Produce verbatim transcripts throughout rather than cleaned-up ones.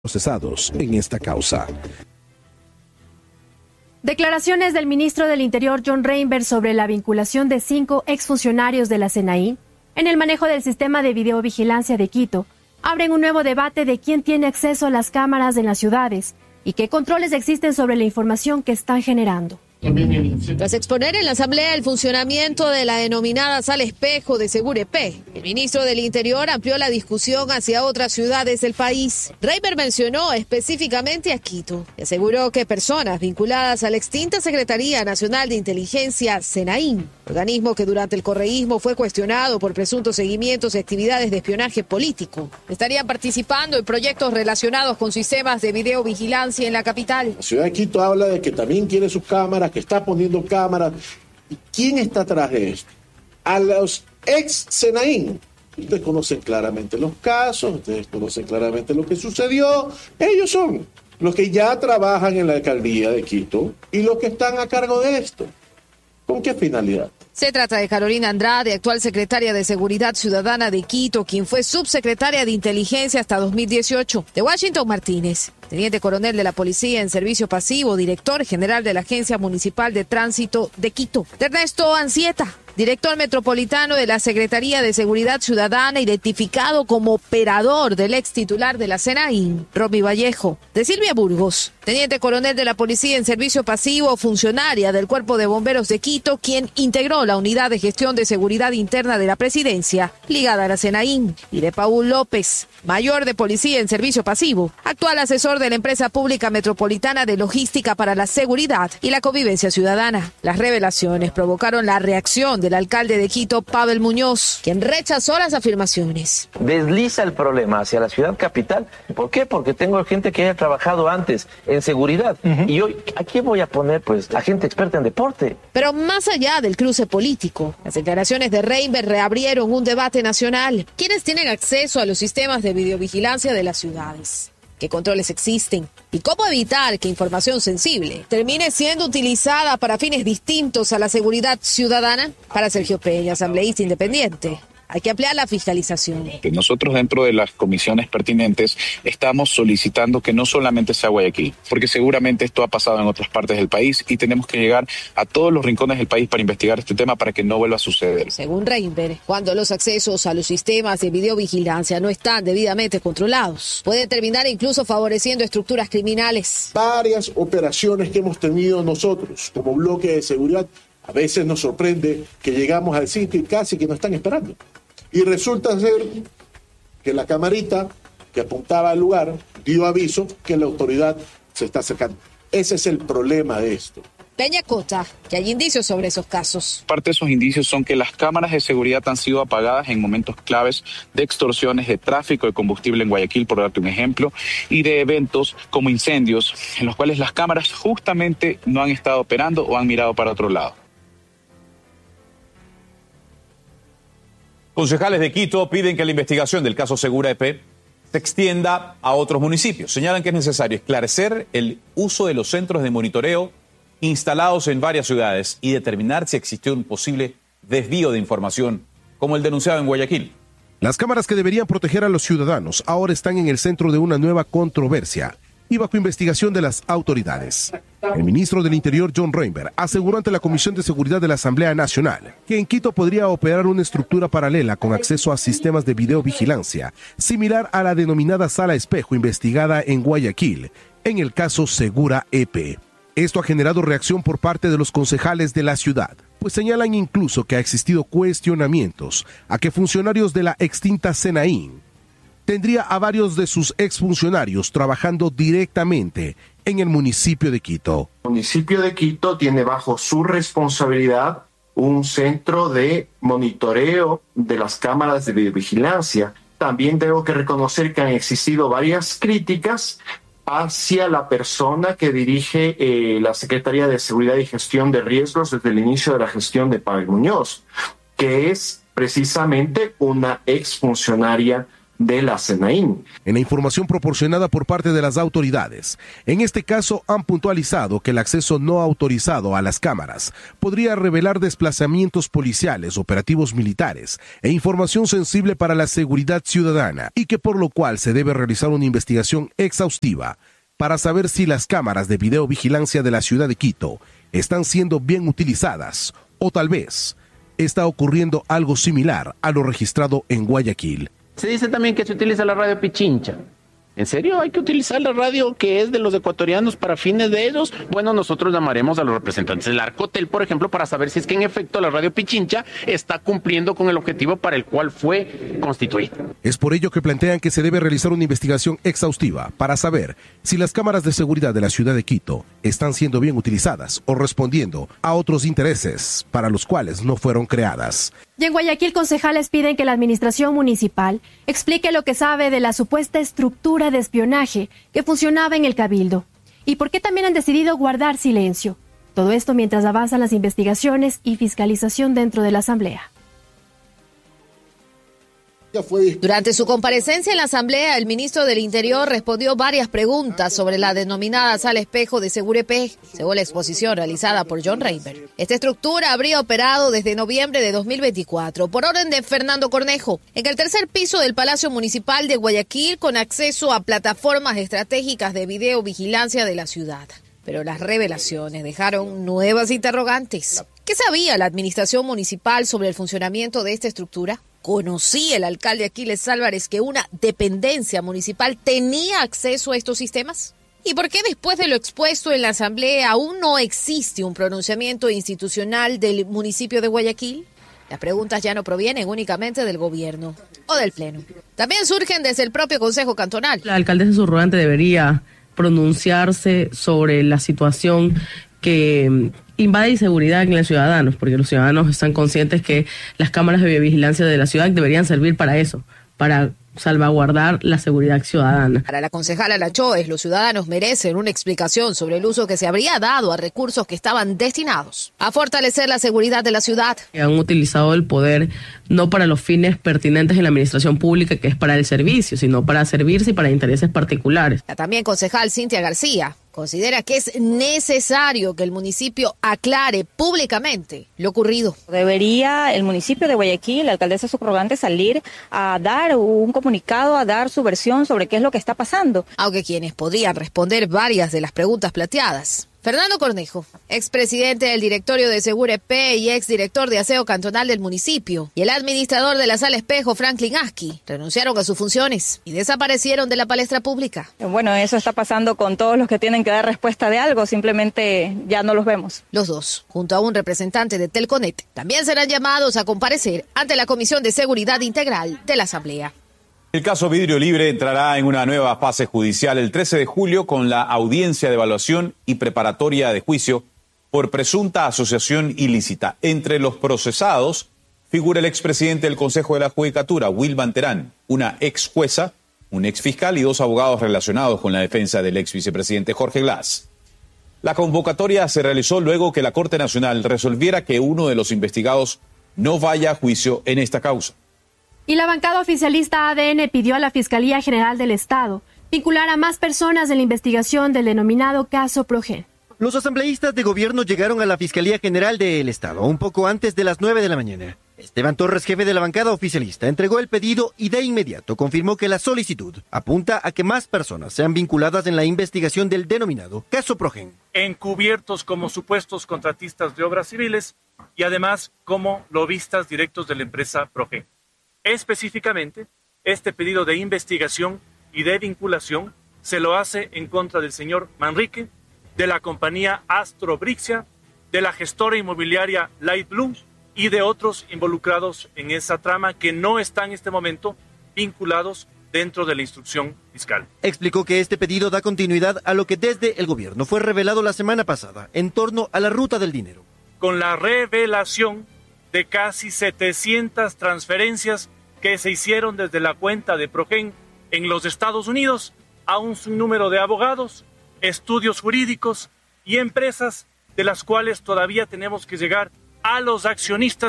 procesados en esta causa. Declaraciones del ministro del Interior John Reinberg sobre la vinculación de cinco exfuncionarios de la SENAIN en el manejo del sistema de videovigilancia de Quito abren un nuevo debate de quién tiene acceso a las cámaras en las ciudades y qué controles existen sobre la información que están generando. Tras exponer en la Asamblea el funcionamiento de la denominada Sala Espejo de Segurep, el ministro del Interior amplió la discusión hacia otras ciudades del país. Reinberg mencionó específicamente a Quito y aseguró que personas vinculadas a la extinta Secretaría Nacional de Inteligencia, SENAIN, organismo que durante el correísmo fue cuestionado por presuntos seguimientos y actividades de espionaje político, estarían participando en proyectos relacionados con sistemas de videovigilancia en la capital. La ciudad de Quito habla de que también quiere sus cámaras, que está poniendo cámaras. ¿Y quién está atrás de esto? A los ex SENAIN. Ustedes conocen claramente los casos, ustedes conocen claramente lo que sucedió. Ellos son los que ya trabajan en la alcaldía de Quito y los que están a cargo de esto. ¿Con qué finalidad? Se trata de Carolina Andrade, actual secretaria de Seguridad Ciudadana de Quito, quien fue subsecretaria de Inteligencia hasta dos mil dieciocho. De Washington Martínez, teniente coronel de la Policía en Servicio Pasivo, director general de la Agencia Municipal de Tránsito de Quito. De Ernesto Ancieta, director metropolitano de la Secretaría de Seguridad Ciudadana, identificado como operador del ex titular de la SENAIN, Romy Vallejo. De Silvia Burgos, teniente coronel de la Policía en Servicio Pasivo, funcionaria del Cuerpo de Bomberos de Quito, quien integró la Unidad de Gestión de Seguridad Interna de la Presidencia, ligada a la SENAIN. Y de Paul López, mayor de Policía en Servicio Pasivo, actual asesor de la Empresa Pública Metropolitana de Logística para la Seguridad y la Convivencia Ciudadana. Las revelaciones provocaron la reacción del alcalde de Quito, Pavel Muñoz, quien rechazó las afirmaciones. Desliza el problema hacia la ciudad capital. ¿Por qué? Porque tengo gente que haya trabajado antes en seguridad. Uh-huh. Y hoy, ¿a quién voy a poner? Pues a gente experta en deporte. Pero más allá del cruce político, las declaraciones de Reinberg reabrieron un debate nacional. ¿Quiénes tienen acceso a los sistemas de videovigilancia de las ciudades? ¿Qué controles existen? ¿Y cómo evitar que información sensible termine siendo utilizada para fines distintos a la seguridad ciudadana? Para Sergio Peña, asambleísta independiente, hay que ampliar la fiscalización. Nosotros dentro de las comisiones pertinentes estamos solicitando que no solamente sea Guayaquil, porque seguramente esto ha pasado en otras partes del país y tenemos que llegar a todos los rincones del país para investigar este tema para que no vuelva a suceder. Según Reinberg, cuando los accesos a los sistemas de videovigilancia no están debidamente controlados, puede terminar incluso favoreciendo estructuras criminales. Varias operaciones que hemos tenido nosotros como bloque de seguridad, a veces nos sorprende que llegamos al sitio y casi que nos están esperando. Y resulta ser que la camarita que apuntaba al lugar dio aviso que la autoridad se está acercando. Ese es el problema de esto. Peña acota que hay indicios sobre esos casos. Parte de esos indicios son que las cámaras de seguridad han sido apagadas en momentos claves de extorsiones, de tráfico de combustible en Guayaquil, por darte un ejemplo, y de eventos como incendios, en los cuales las cámaras justamente no han estado operando o han mirado para otro lado. Concejales de Quito piden que la investigación del caso Segurep se extienda a otros municipios. Señalan que es necesario esclarecer el uso de los centros de monitoreo instalados en varias ciudades y determinar si existió un posible desvío de información, como el denunciado en Guayaquil. Las cámaras que deberían proteger a los ciudadanos ahora están en el centro de una nueva controversia y bajo investigación de las autoridades. El ministro del Interior, John Reinberg, aseguró ante la Comisión de Seguridad de la Asamblea Nacional que en Quito podría operar una estructura paralela con acceso a sistemas de videovigilancia, similar a la denominada Sala Espejo investigada en Guayaquil, en el caso Segurep. Esto ha generado reacción por parte de los concejales de la ciudad, pues señalan incluso que ha existido cuestionamientos a que funcionarios de la extinta SENAIN tendría a varios de sus exfuncionarios trabajando directamente en el municipio de Quito. El municipio de Quito tiene bajo su responsabilidad un centro de monitoreo de las cámaras de videovigilancia. También tengo que reconocer que han existido varias críticas hacia la persona que dirige eh, la Secretaría de Seguridad y Gestión de Riesgos desde el inicio de la gestión de Pavel Muñoz, que es precisamente una exfuncionaria de la SENAIN. En la información proporcionada por parte de las autoridades, en este caso han puntualizado que el acceso no autorizado a las cámaras podría revelar desplazamientos policiales, operativos militares e información sensible para la seguridad ciudadana, y que por lo cual se debe realizar una investigación exhaustiva para saber si las cámaras de videovigilancia de la ciudad de Quito están siendo bien utilizadas o tal vez está ocurriendo algo similar a lo registrado en Guayaquil. Se dice también que se utiliza la radio Pichincha. ¿En serio hay que utilizar la radio que es de los ecuatorianos para fines de ellos? Bueno, nosotros llamaremos a los representantes del Arcotel, por ejemplo, para saber si es que en efecto la radio Pichincha está cumpliendo con el objetivo para el cual fue constituida. Es por ello que plantean que se debe realizar una investigación exhaustiva para saber si las cámaras de seguridad de la ciudad de Quito están siendo bien utilizadas o respondiendo a otros intereses para los cuales no fueron creadas. Y en Guayaquil, concejales piden que la administración municipal explique lo que sabe de la supuesta estructura de espionaje que funcionaba en el Cabildo y por qué también han decidido guardar silencio. Todo esto mientras avanzan las investigaciones y fiscalización dentro de la Asamblea. Durante su comparecencia en la Asamblea, el ministro del Interior respondió varias preguntas sobre la denominada Sala Espejo de Segurep, según la exposición realizada por John Reinberg. Esta estructura habría operado desde noviembre de dos mil veinticuatro por orden de Fernando Cornejo, en el tercer piso del Palacio Municipal de Guayaquil, con acceso a plataformas estratégicas de videovigilancia de la ciudad. Pero las revelaciones dejaron nuevas interrogantes. ¿Qué sabía la administración municipal sobre el funcionamiento de esta estructura? ¿Conocía el alcalde Aquiles Álvarez que una dependencia municipal tenía acceso a estos sistemas? ¿Y por qué después de lo expuesto en la Asamblea aún no existe un pronunciamiento institucional del municipio de Guayaquil? Las preguntas ya no provienen únicamente del gobierno o del Pleno. También surgen desde el propio Consejo Cantonal. La alcaldesa subrogante debería pronunciarse sobre la situación que invade inseguridad en los ciudadanos, porque los ciudadanos están conscientes que las cámaras de videovigilancia de la ciudad deberían servir para eso, para salvaguardar la seguridad ciudadana. Para la concejala Lachoes, los ciudadanos merecen una explicación sobre el uso que se habría dado a recursos que estaban destinados a fortalecer la seguridad de la ciudad. Han utilizado el poder no para los fines pertinentes en la administración pública, que es para el servicio, sino para servirse y para intereses particulares. La también concejal Cintia García considera que es necesario que el municipio aclare públicamente lo ocurrido. Debería el municipio de Guayaquil, la alcaldesa subrogante, salir a dar un comunicado, a dar su versión sobre qué es lo que está pasando. Aunque quienes podrían responder varias de las preguntas planteadas. Fernando Cornejo, expresidente del directorio de Segurep y exdirector de aseo cantonal del municipio, y el administrador de la Sala Espejo, Franklin Aski, renunciaron a sus funciones y desaparecieron de la palestra pública. Bueno, eso está pasando con todos los que tienen que dar respuesta de algo, simplemente ya no los vemos. Los dos, junto a un representante de Telconet, también serán llamados a comparecer ante la Comisión de Seguridad Integral de la Asamblea. El caso Vidrio Libre entrará en una nueva fase judicial el trece de julio con la audiencia de evaluación y preparatoria de juicio por presunta asociación ilícita. Entre los procesados figura el expresidente del Consejo de la Judicatura, Wilman Terán, una ex jueza, un ex fiscal y dos abogados relacionados con la defensa del ex vicepresidente Jorge Glass. La convocatoria se realizó luego que la Corte Nacional resolviera que uno de los investigados no vaya a juicio en esta causa. Y la bancada oficialista A D N pidió a la Fiscalía General del Estado vincular a más personas en la investigación del denominado caso Progen. Los asambleístas de gobierno llegaron a la Fiscalía General del Estado un poco antes de las nueve de la mañana. Esteban Torres, jefe de la bancada oficialista, entregó el pedido y de inmediato confirmó que la solicitud apunta a que más personas sean vinculadas en la investigación del denominado caso Progen. Encubiertos como supuestos contratistas de obras civiles y además como lobistas directos de la empresa Progen. Específicamente, este pedido de investigación y de vinculación se lo hace en contra del señor Manrique, de la compañía Astrobrixia, de la gestora inmobiliaria Light Blue y de otros involucrados en esa trama que no están en este momento vinculados dentro de la instrucción fiscal. Explicó que este pedido da continuidad a lo que desde el gobierno fue revelado la semana pasada en torno a la ruta del dinero. Con la revelación de casi setecientas transferencias que se hicieron desde la cuenta de Progen en los Estados Unidos a un sinnúmero de abogados, estudios jurídicos y empresas de las cuales todavía tenemos que llegar a los accionistas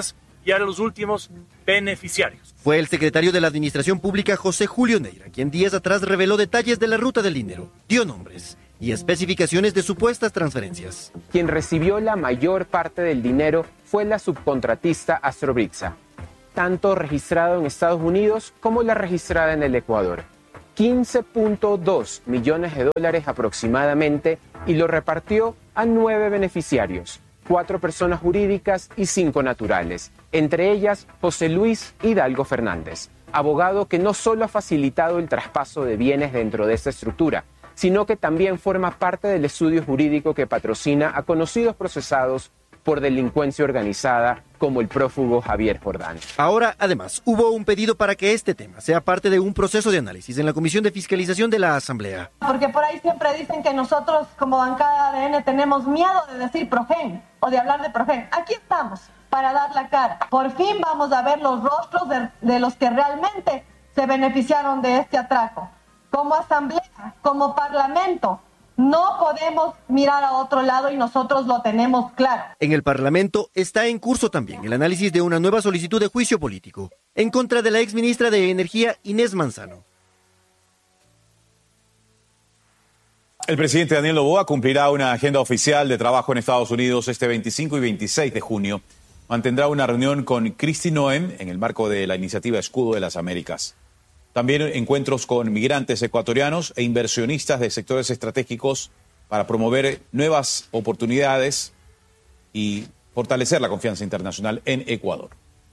y a los últimos beneficiarios. Fue el secretario de la Administración Pública, José Julio Neira, quien días atrás reveló detalles de la ruta del dinero, dio nombres y especificaciones de supuestas transferencias. Quien recibió la mayor parte del dinero fue la subcontratista Astrobrixa, tanto registrado en Estados Unidos como la registrada en el Ecuador. quince punto dos millones de dólares aproximadamente, y lo repartió a nueve beneficiarios, cuatro personas jurídicas y cinco naturales, entre ellas José Luis Hidalgo Fernández, abogado que no solo ha facilitado el traspaso de bienes dentro de esta estructura, sino que también forma parte del estudio jurídico que patrocina a conocidos procesados por delincuencia organizada como el prófugo Javier Jordán. Ahora, además, hubo un pedido para que este tema sea parte de un proceso de análisis en la Comisión de Fiscalización de la Asamblea. Porque por ahí siempre dicen que nosotros como bancada de A D N tenemos miedo de decir Progen o de hablar de Progen. Aquí estamos para dar la cara. Por fin vamos a ver los rostros de, de los que realmente se beneficiaron de este atraco. Como Asamblea, como Parlamento, no podemos mirar a otro lado y nosotros lo tenemos claro. En el Parlamento está en curso también el análisis de una nueva solicitud de juicio político en contra de la exministra de Energía, Inés Manzano. El presidente Daniel Noboa cumplirá una agenda oficial de trabajo en Estados Unidos este veinticinco y veintiséis de junio. Mantendrá una reunión con Kristi Noem en el marco de la iniciativa Escudo de las Américas. También encuentros con migrantes ecuatorianos e inversionistas de sectores estratégicos para promover nuevas oportunidades y fortalecer la confianza internacional en Ecuador.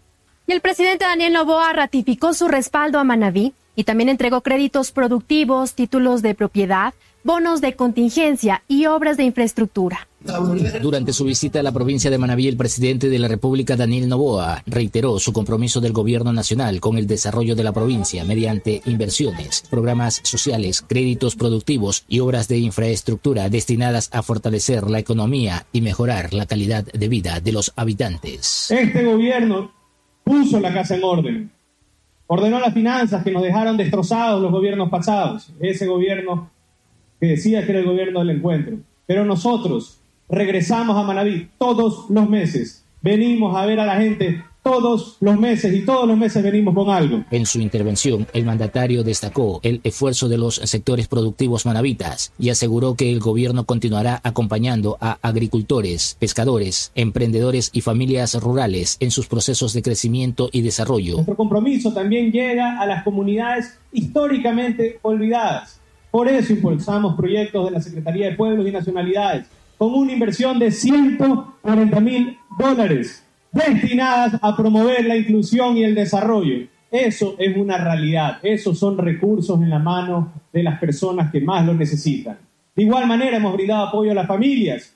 Y el presidente Daniel Noboa ratificó su respaldo a Manabí y también entregó créditos productivos, títulos de propiedad, bonos de contingencia y obras de infraestructura. Durante su visita a la provincia de Manabí, el presidente de la República, Daniel Noboa, reiteró su compromiso del gobierno nacional con el desarrollo de la provincia mediante inversiones, programas sociales, créditos productivos y obras de infraestructura destinadas a fortalecer la economía y mejorar la calidad de vida de los habitantes. Este gobierno puso la casa en orden, ordenó las finanzas que nos dejaron destrozados los gobiernos pasados, ese gobierno que decía que era el gobierno del encuentro. Pero nosotros regresamos a Manabí todos los meses, venimos a ver a la gente todos los meses y todos los meses venimos con algo. En su intervención, el mandatario destacó el esfuerzo de los sectores productivos manabitas y aseguró que el gobierno continuará acompañando a agricultores, pescadores, emprendedores y familias rurales en sus procesos de crecimiento y desarrollo. Nuestro compromiso también llega a las comunidades históricamente olvidadas. Por eso impulsamos proyectos de la Secretaría de Pueblos y Nacionalidades con una inversión de ciento cuarenta mil dólares destinadas a promover la inclusión y el desarrollo. Eso es una realidad, esos son recursos en la mano de las personas que más lo necesitan. De igual manera hemos brindado apoyo a las familias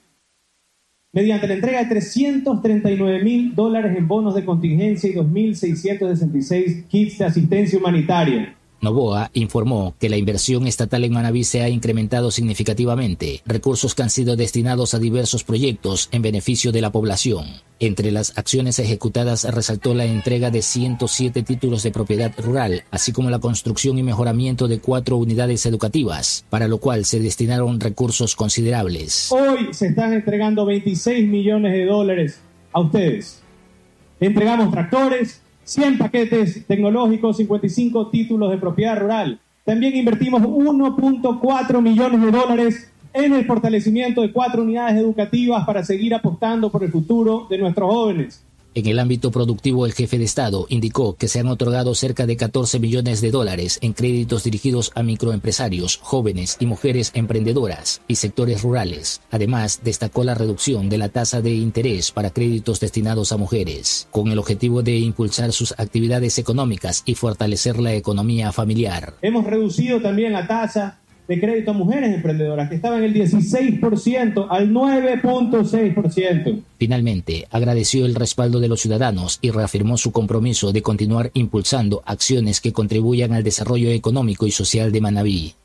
mediante la entrega de trescientos treinta y nueve mil dólares en bonos de contingencia y dos mil seiscientos sesenta y seis kits de asistencia humanitaria. Noboa informó que la inversión estatal en Manabí se ha incrementado significativamente, recursos que han sido destinados a diversos proyectos en beneficio de la población. Entre las acciones ejecutadas resaltó la entrega de ciento siete títulos de propiedad rural, así como la construcción y mejoramiento de cuatro unidades educativas, para lo cual se destinaron recursos considerables. Hoy se están entregando veintiséis millones de dólares a ustedes. Entregamos tractores, cien paquetes tecnológicos, cincuenta y cinco títulos de propiedad rural. También invertimos uno punto cuatro millones de dólares en el fortalecimiento de cuatro unidades educativas para seguir apostando por el futuro de nuestros jóvenes. En el ámbito productivo, el jefe de Estado indicó que se han otorgado cerca de catorce millones de dólares en créditos dirigidos a microempresarios, jóvenes y mujeres emprendedoras y sectores rurales. Además, destacó la reducción de la tasa de interés para créditos destinados a mujeres, con el objetivo de impulsar sus actividades económicas y fortalecer la economía familiar. Hemos reducido también la tasa de crédito a mujeres emprendedoras, que estaba en el dieciséis por ciento al nueve punto seis por ciento. Finalmente, agradeció el respaldo de los ciudadanos y reafirmó su compromiso de continuar impulsando acciones que contribuyan al desarrollo económico y social de Manabí.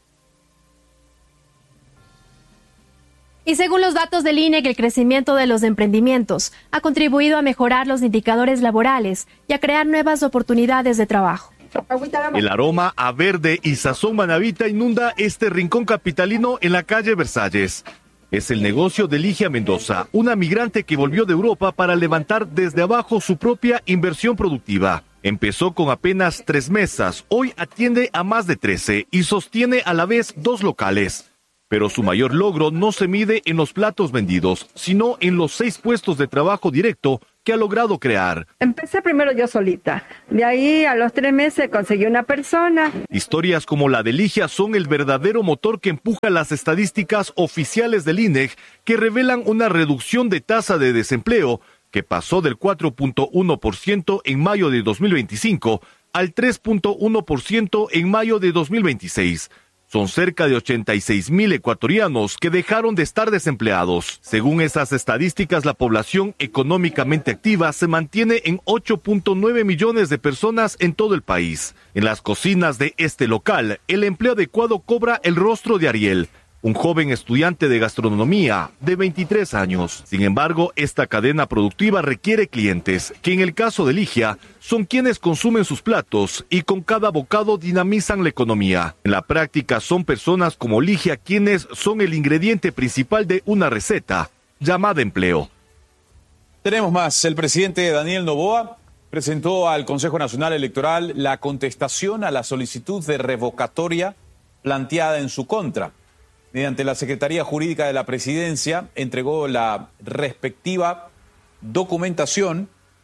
Y según los datos del I N E C, el crecimiento de los emprendimientos ha contribuido a mejorar los indicadores laborales y a crear nuevas oportunidades de trabajo. El aroma a verde y sazón manabita inunda este rincón capitalino en la calle Versalles. Es el negocio de Ligia Mendoza, una migrante que volvió de Europa para levantar desde abajo su propia inversión productiva. Empezó con apenas tres mesas, hoy atiende a más de trece y sostiene a la vez dos locales. Pero su mayor logro no se mide en los platos vendidos, sino en los seis puestos de trabajo directo que ha logrado crear. Empecé primero yo solita, de ahí a los tres meses conseguí una persona. Historias como la de Ligia son el verdadero motor que empuja las estadísticas oficiales del I N E G, que revelan una reducción de tasa de desempleo que pasó del cuatro punto uno por ciento en mayo de dos mil veinticinco al tres punto uno por ciento en mayo de dos mil veintiséis. Son cerca de ochenta y seis mil ecuatorianos que dejaron de estar desempleados. Según esas estadísticas, la población económicamente activa se mantiene en ocho punto nueve millones de personas en todo el país. En las cocinas de este local, el empleo adecuado cobra el rostro de Ariel, un joven estudiante de gastronomía de veintitrés años. Sin embargo, esta cadena productiva requiere clientes, que en el caso de Ligia, son quienes consumen sus platos y con cada bocado dinamizan la economía. En la práctica son personas como Ligia quienes son el ingrediente principal de una receta llamada empleo. Tenemos más. El presidente Daniel Noboa presentó al Consejo Nacional Electoral la contestación a la solicitud de revocatoria planteada en su contra. Mediante la Secretaría Jurídica de la Presidencia, entregó la respectiva documentación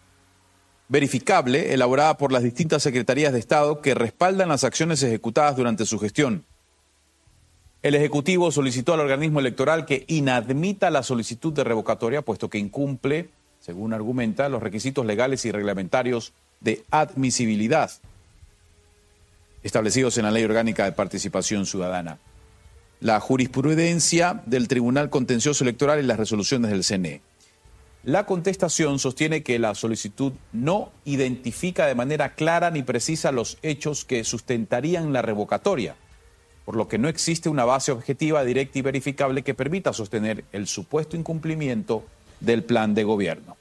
verificable elaborada por las distintas secretarías de Estado que respaldan las acciones ejecutadas durante su gestión. El Ejecutivo solicitó al organismo electoral que inadmita la solicitud de revocatoria, puesto que incumple, según argumenta, los requisitos legales y reglamentarios de admisibilidad establecidos en la Ley Orgánica de Participación Ciudadana, la jurisprudencia del Tribunal Contencioso Electoral y las resoluciones del C N E. La contestación sostiene que la solicitud no identifica de manera clara ni precisa los hechos que sustentarían la revocatoria, por lo que no existe una base objetiva, directa y verificable que permita sostener el supuesto incumplimiento del plan de gobierno.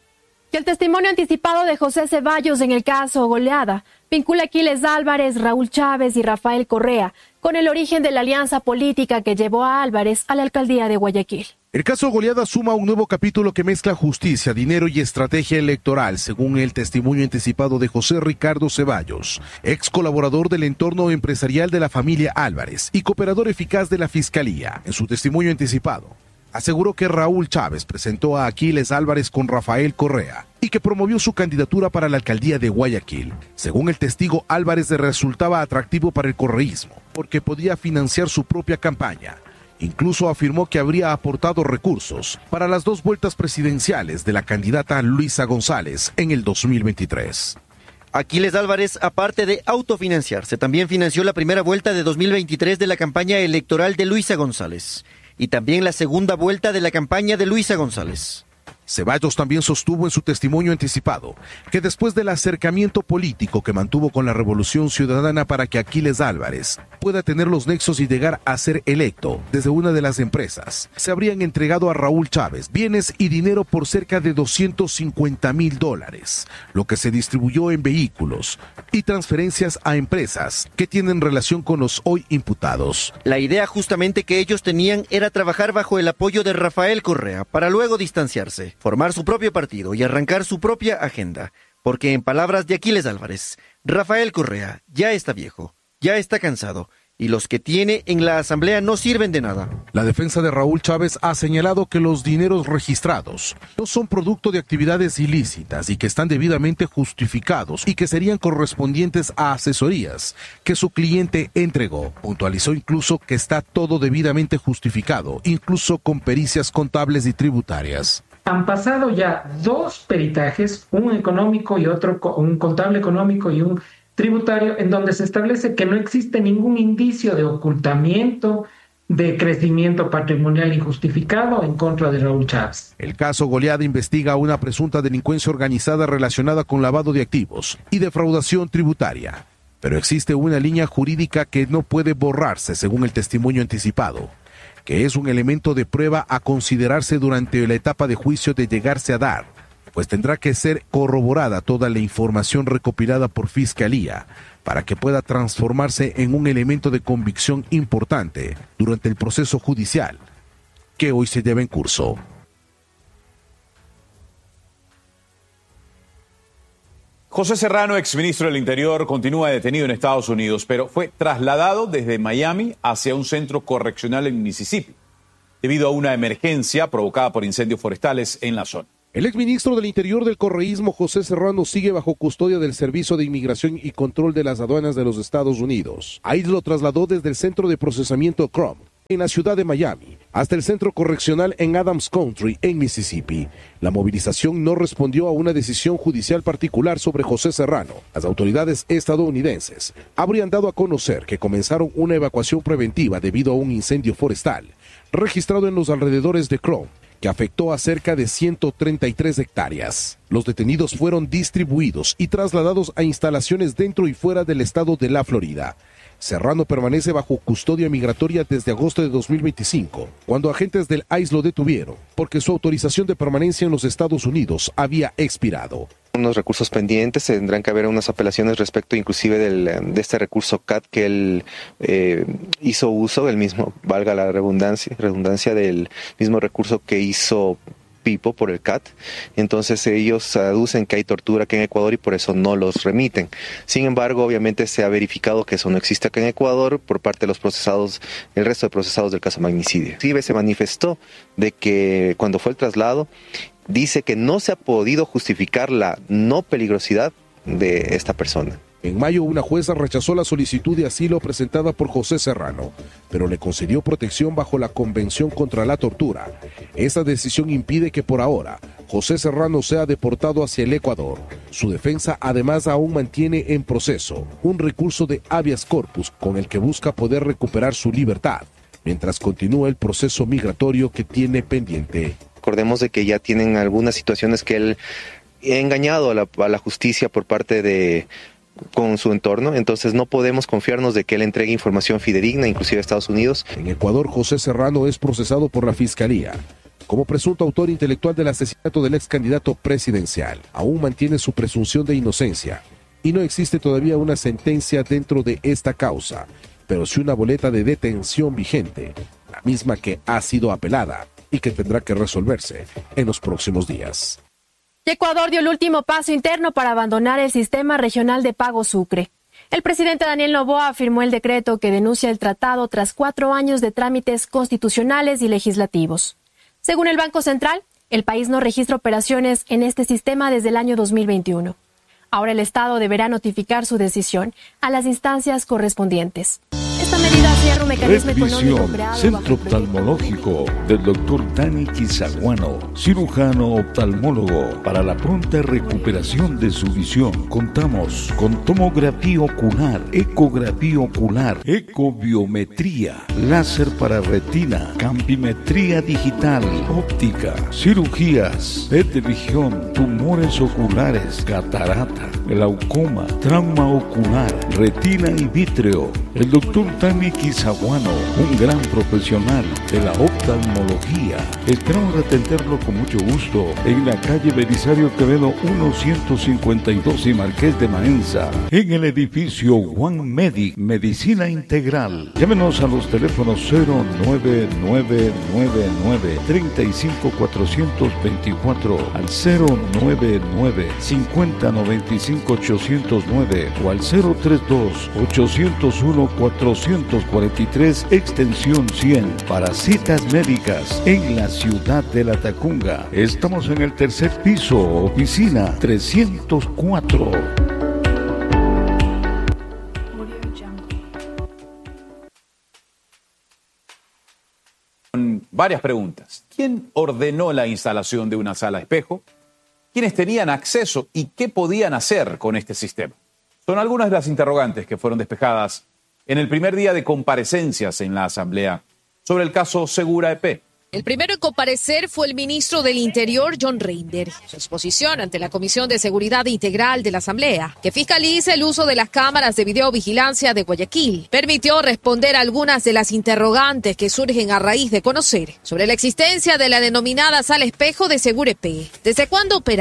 Y el testimonio anticipado de José Ceballos en el caso Goleada vincula a Aquiles Álvarez, Raúl Chávez y Rafael Correa con el origen de la alianza política que llevó a Álvarez a la alcaldía de Guayaquil. El caso Goleada suma un nuevo capítulo que mezcla justicia, dinero y estrategia electoral, según el testimonio anticipado de José Ricardo Ceballos, ex colaborador del entorno empresarial de la familia Álvarez y cooperador eficaz de la Fiscalía. En su testimonio anticipado, aseguró que Raúl Chávez presentó a Aquiles Álvarez con Rafael Correa y que promovió su candidatura para la alcaldía de Guayaquil. Según el testigo, Álvarez resultaba atractivo para el correísmo porque podía financiar su propia campaña. Incluso afirmó que habría aportado recursos para las dos vueltas presidenciales de la candidata Luisa González en el dos mil veintitrés. Aquiles Álvarez, aparte de autofinanciarse, también financió la primera vuelta de dos mil veintitrés de la campaña electoral de Luisa González y también la segunda vuelta de la campaña de Luisa González. Ceballos también sostuvo en su testimonio anticipado que después del acercamiento político que mantuvo con la Revolución Ciudadana para que Aquiles Álvarez pueda tener los nexos y llegar a ser electo desde una de las empresas, se habrían entregado a Raúl Chávez bienes y dinero por cerca de doscientos cincuenta mil dólares, lo que se distribuyó en vehículos y transferencias a empresas que tienen relación con los hoy imputados. La idea justamente que ellos tenían era trabajar bajo el apoyo de Rafael Correa para luego distanciarse, formar su propio partido y arrancar su propia agenda, porque en palabras de Aquiles Álvarez, Rafael Correa ya está viejo, ya está cansado, y los que tiene en la asamblea no sirven de nada. La defensa de Raúl Chávez ha señalado que los dineros registrados no son producto de actividades ilícitas y que están debidamente justificados y que serían correspondientes a asesorías que su cliente entregó. Puntualizó incluso que está todo debidamente justificado, incluso con pericias contables y tributarias. Han pasado ya dos peritajes, un económico y otro, un contable económico y un tributario, en donde se establece que no existe ningún indicio de ocultamiento, de crecimiento patrimonial injustificado en contra de Raúl Chávez. El caso Goleada investiga una presunta delincuencia organizada relacionada con lavado de activos y defraudación tributaria. Pero existe una línea jurídica que no puede borrarse, según el testimonio anticipado, que es un elemento de prueba a considerarse durante la etapa de juicio de llegarse a dar, pues tendrá que ser corroborada toda la información recopilada por Fiscalía para que pueda transformarse en un elemento de convicción importante durante el proceso judicial. que hoy se lleva en curso. José Serrano, exministro del Interior, continúa detenido en Estados Unidos, pero fue trasladado desde Miami hacia un centro correccional en Mississippi, debido a una emergencia provocada por incendios forestales en la zona. El exministro del Interior del correísmo, José Serrano, sigue bajo custodia del Servicio de Inmigración y Control de las Aduanas de los Estados Unidos. Ahí lo trasladó desde el Centro de Procesamiento Crum, en la ciudad de Miami, hasta el centro correccional en Adams Country, en Mississippi. La movilización no respondió a una decisión judicial particular sobre José Serrano. Las autoridades estadounidenses habrían dado a conocer que comenzaron una evacuación preventiva debido a un incendio forestal registrado en los alrededores de Crum, que afectó a cerca de ciento treinta y tres hectáreas. Los detenidos fueron distribuidos y trasladados a instalaciones dentro y fuera del estado de la Florida. Serrano permanece bajo custodia migratoria desde agosto de dos mil veinticinco, cuando agentes del I C E lo detuvieron, porque su autorización de permanencia en los Estados Unidos había expirado. Unos recursos pendientes, tendrán que haber unas apelaciones respecto inclusive del, de este recurso C A T que él eh, hizo uso, el mismo, valga la redundancia, redundancia del mismo recurso que hizo Pipo por el C A T. Entonces ellos aducen que hay tortura aquí en Ecuador y por eso no los remiten. Sin embargo, obviamente se ha verificado que eso no existe aquí en Ecuador por parte de los procesados, el resto de procesados del caso magnicidio. Inclusive se manifestó de que cuando fue el traslado, dice que no se ha podido justificar la no peligrosidad de esta persona. En mayo, una jueza rechazó la solicitud de asilo presentada por José Serrano, pero le concedió protección bajo la Convención contra la Tortura. Esa decisión impide que por ahora José Serrano sea deportado hacia el Ecuador. Su defensa además aún mantiene en proceso un recurso de habeas corpus con el que busca poder recuperar su libertad, mientras continúa el proceso migratorio que tiene pendiente. Recordemos de que ya tienen algunas situaciones que él ha engañado a la, a la justicia por parte de con su entorno, entonces no podemos confiarnos de que él entregue información fidedigna, inclusive a Estados Unidos. En Ecuador, José Serrano es procesado por la Fiscalía como presunto autor intelectual del asesinato del ex candidato presidencial. Aún mantiene su presunción de inocencia y no existe todavía una sentencia dentro de esta causa, pero sí una boleta de detención vigente, la misma que ha sido apelada y que tendrá que resolverse en los próximos días. Ecuador dio el último paso interno para abandonar el sistema regional de pago Sucre. El presidente Daniel Noboa firmó el decreto que denuncia el tratado tras cuatro años de trámites constitucionales y legislativos. Según el Banco Central, el país no registra operaciones en este sistema desde el año dos mil veintiuno. Ahora el Estado deberá notificar su decisión a las instancias correspondientes. Esta medida cierra un mecanismo económico creado Centro Oftalmológico del doctor Dani Quizaguano, cirujano oftalmólogo. Para la pronta recuperación de su visión, contamos con tomografía ocular, ecografía ocular, ecobiometría, láser para retina, campimetría digital, óptica, cirugías, P E T de visión, tumores oculares, catarata, glaucoma, trauma ocular, retina y vítreo. El doctor Dani Quizaguano, un gran profesional de la oftalmología. Esperamos atenderlo con mucho gusto en la calle Belisario Quevedo ciento cincuenta y dos y Marqués de Maenza, en el edificio One Medic, Medicina Integral. Llámenos a los teléfonos cero nueve nueve nueve nueve, tres cinco cuatro dos cuatro al cero nueve nueve, cinco cero nueve cinco, ocho cero nueve o al cero tres dos, ocho cero uno, cuatro cuarenta y tres extensión cien para citas médicas en la ciudad de La Tacunga. Estamos en el tercer piso, oficina trescientos cuatro. Con varias preguntas. ¿Quién ordenó la instalación de una sala espejo? ¿Quiénes tenían acceso y qué podían hacer con este sistema? Son algunas de las interrogantes que fueron despejadas en el primer día de comparecencias en la Asamblea sobre el caso Segura E P. El primero en comparecer fue el ministro del Interior, John Reiner. Su exposición ante la Comisión de Seguridad Integral de la Asamblea, que fiscaliza el uso de las cámaras de videovigilancia de Guayaquil, permitió responder algunas de las interrogantes que surgen a raíz de conocer sobre la existencia de la denominada sala espejo de Segura E P. ¿Desde cuándo operaba?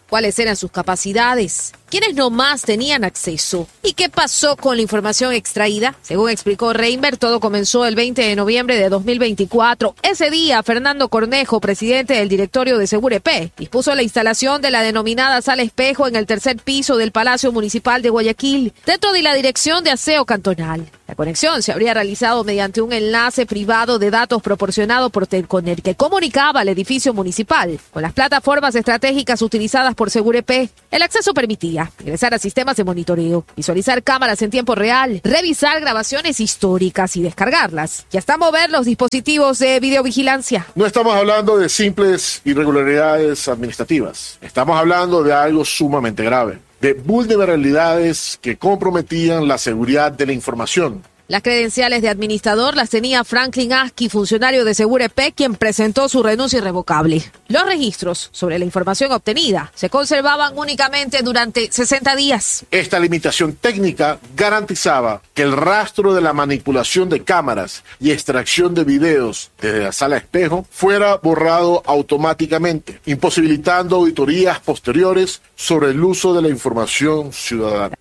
cuáles eran sus capacidades, quiénes nomás tenían acceso y qué pasó con la información extraída. Según explicó Reinberg, todo comenzó el veinte de noviembre de dos mil veinticuatro. Ese día, Fernando Cornejo, presidente del directorio de Segurep, dispuso la instalación de la denominada Sala Espejo en el tercer piso del Palacio Municipal de Guayaquil, dentro de la Dirección de Aseo Cantonal. La conexión se habría realizado mediante un enlace privado de datos proporcionado por Telconet, que comunicaba al edificio municipal con las plataformas estratégicas utilizadas por Segurep. El acceso permitía ingresar a sistemas de monitoreo, visualizar cámaras en tiempo real, revisar grabaciones históricas y descargarlas, y hasta mover los dispositivos de videovigilancia. No estamos hablando de simples irregularidades administrativas, estamos hablando de algo sumamente grave, de vulnerabilidades que comprometían la seguridad de la información. Las credenciales de administrador las tenía Franklin Aski, funcionario de Segurep, quien presentó su renuncia irrevocable. Los registros sobre la información obtenida se conservaban únicamente durante sesenta días. Esta limitación técnica garantizaba que el rastro de la manipulación de cámaras y extracción de videos desde la Sala Espejo fuera borrado automáticamente, imposibilitando auditorías posteriores sobre el uso de la información ciudadana.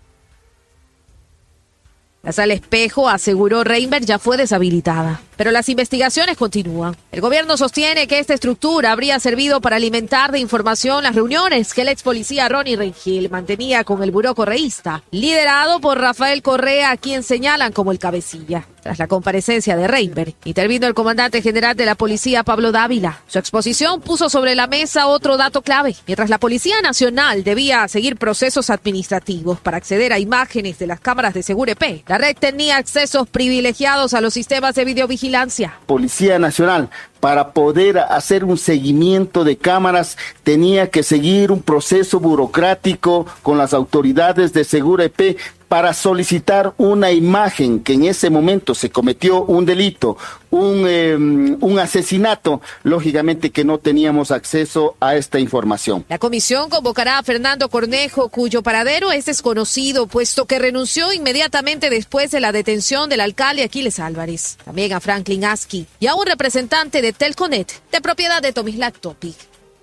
La Sala Espejo, aseguró Reinberg, ya fue deshabilitada. Pero las investigaciones continúan. El gobierno sostiene que esta estructura habría servido para alimentar de información las reuniones que el ex policía Ronnie Rengel mantenía con el buró correísta, liderado por Rafael Correa, a quien señalan como el cabecilla. Tras la comparecencia de Reinberg, intervino el comandante general de la policía, Pablo Dávila. Su exposición puso sobre la mesa otro dato clave. Mientras la Policía Nacional debía seguir procesos administrativos para acceder a imágenes de las cámaras de Segurep, la red tenía accesos privilegiados a los sistemas de videovigilancia. Policía Nacional, para poder hacer un seguimiento de cámaras, tenía que seguir un proceso burocrático con las autoridades de Segurep para solicitar una imagen que en ese momento se cometió un delito, un, eh, un asesinato. Lógicamente que no teníamos acceso a esta información. La comisión convocará a Fernando Cornejo, cuyo paradero es desconocido, puesto que renunció inmediatamente después de la detención del alcalde Aquiles Álvarez. También a Franklin Aski y a un representante de Telconet, de propiedad de Tomislav Topic.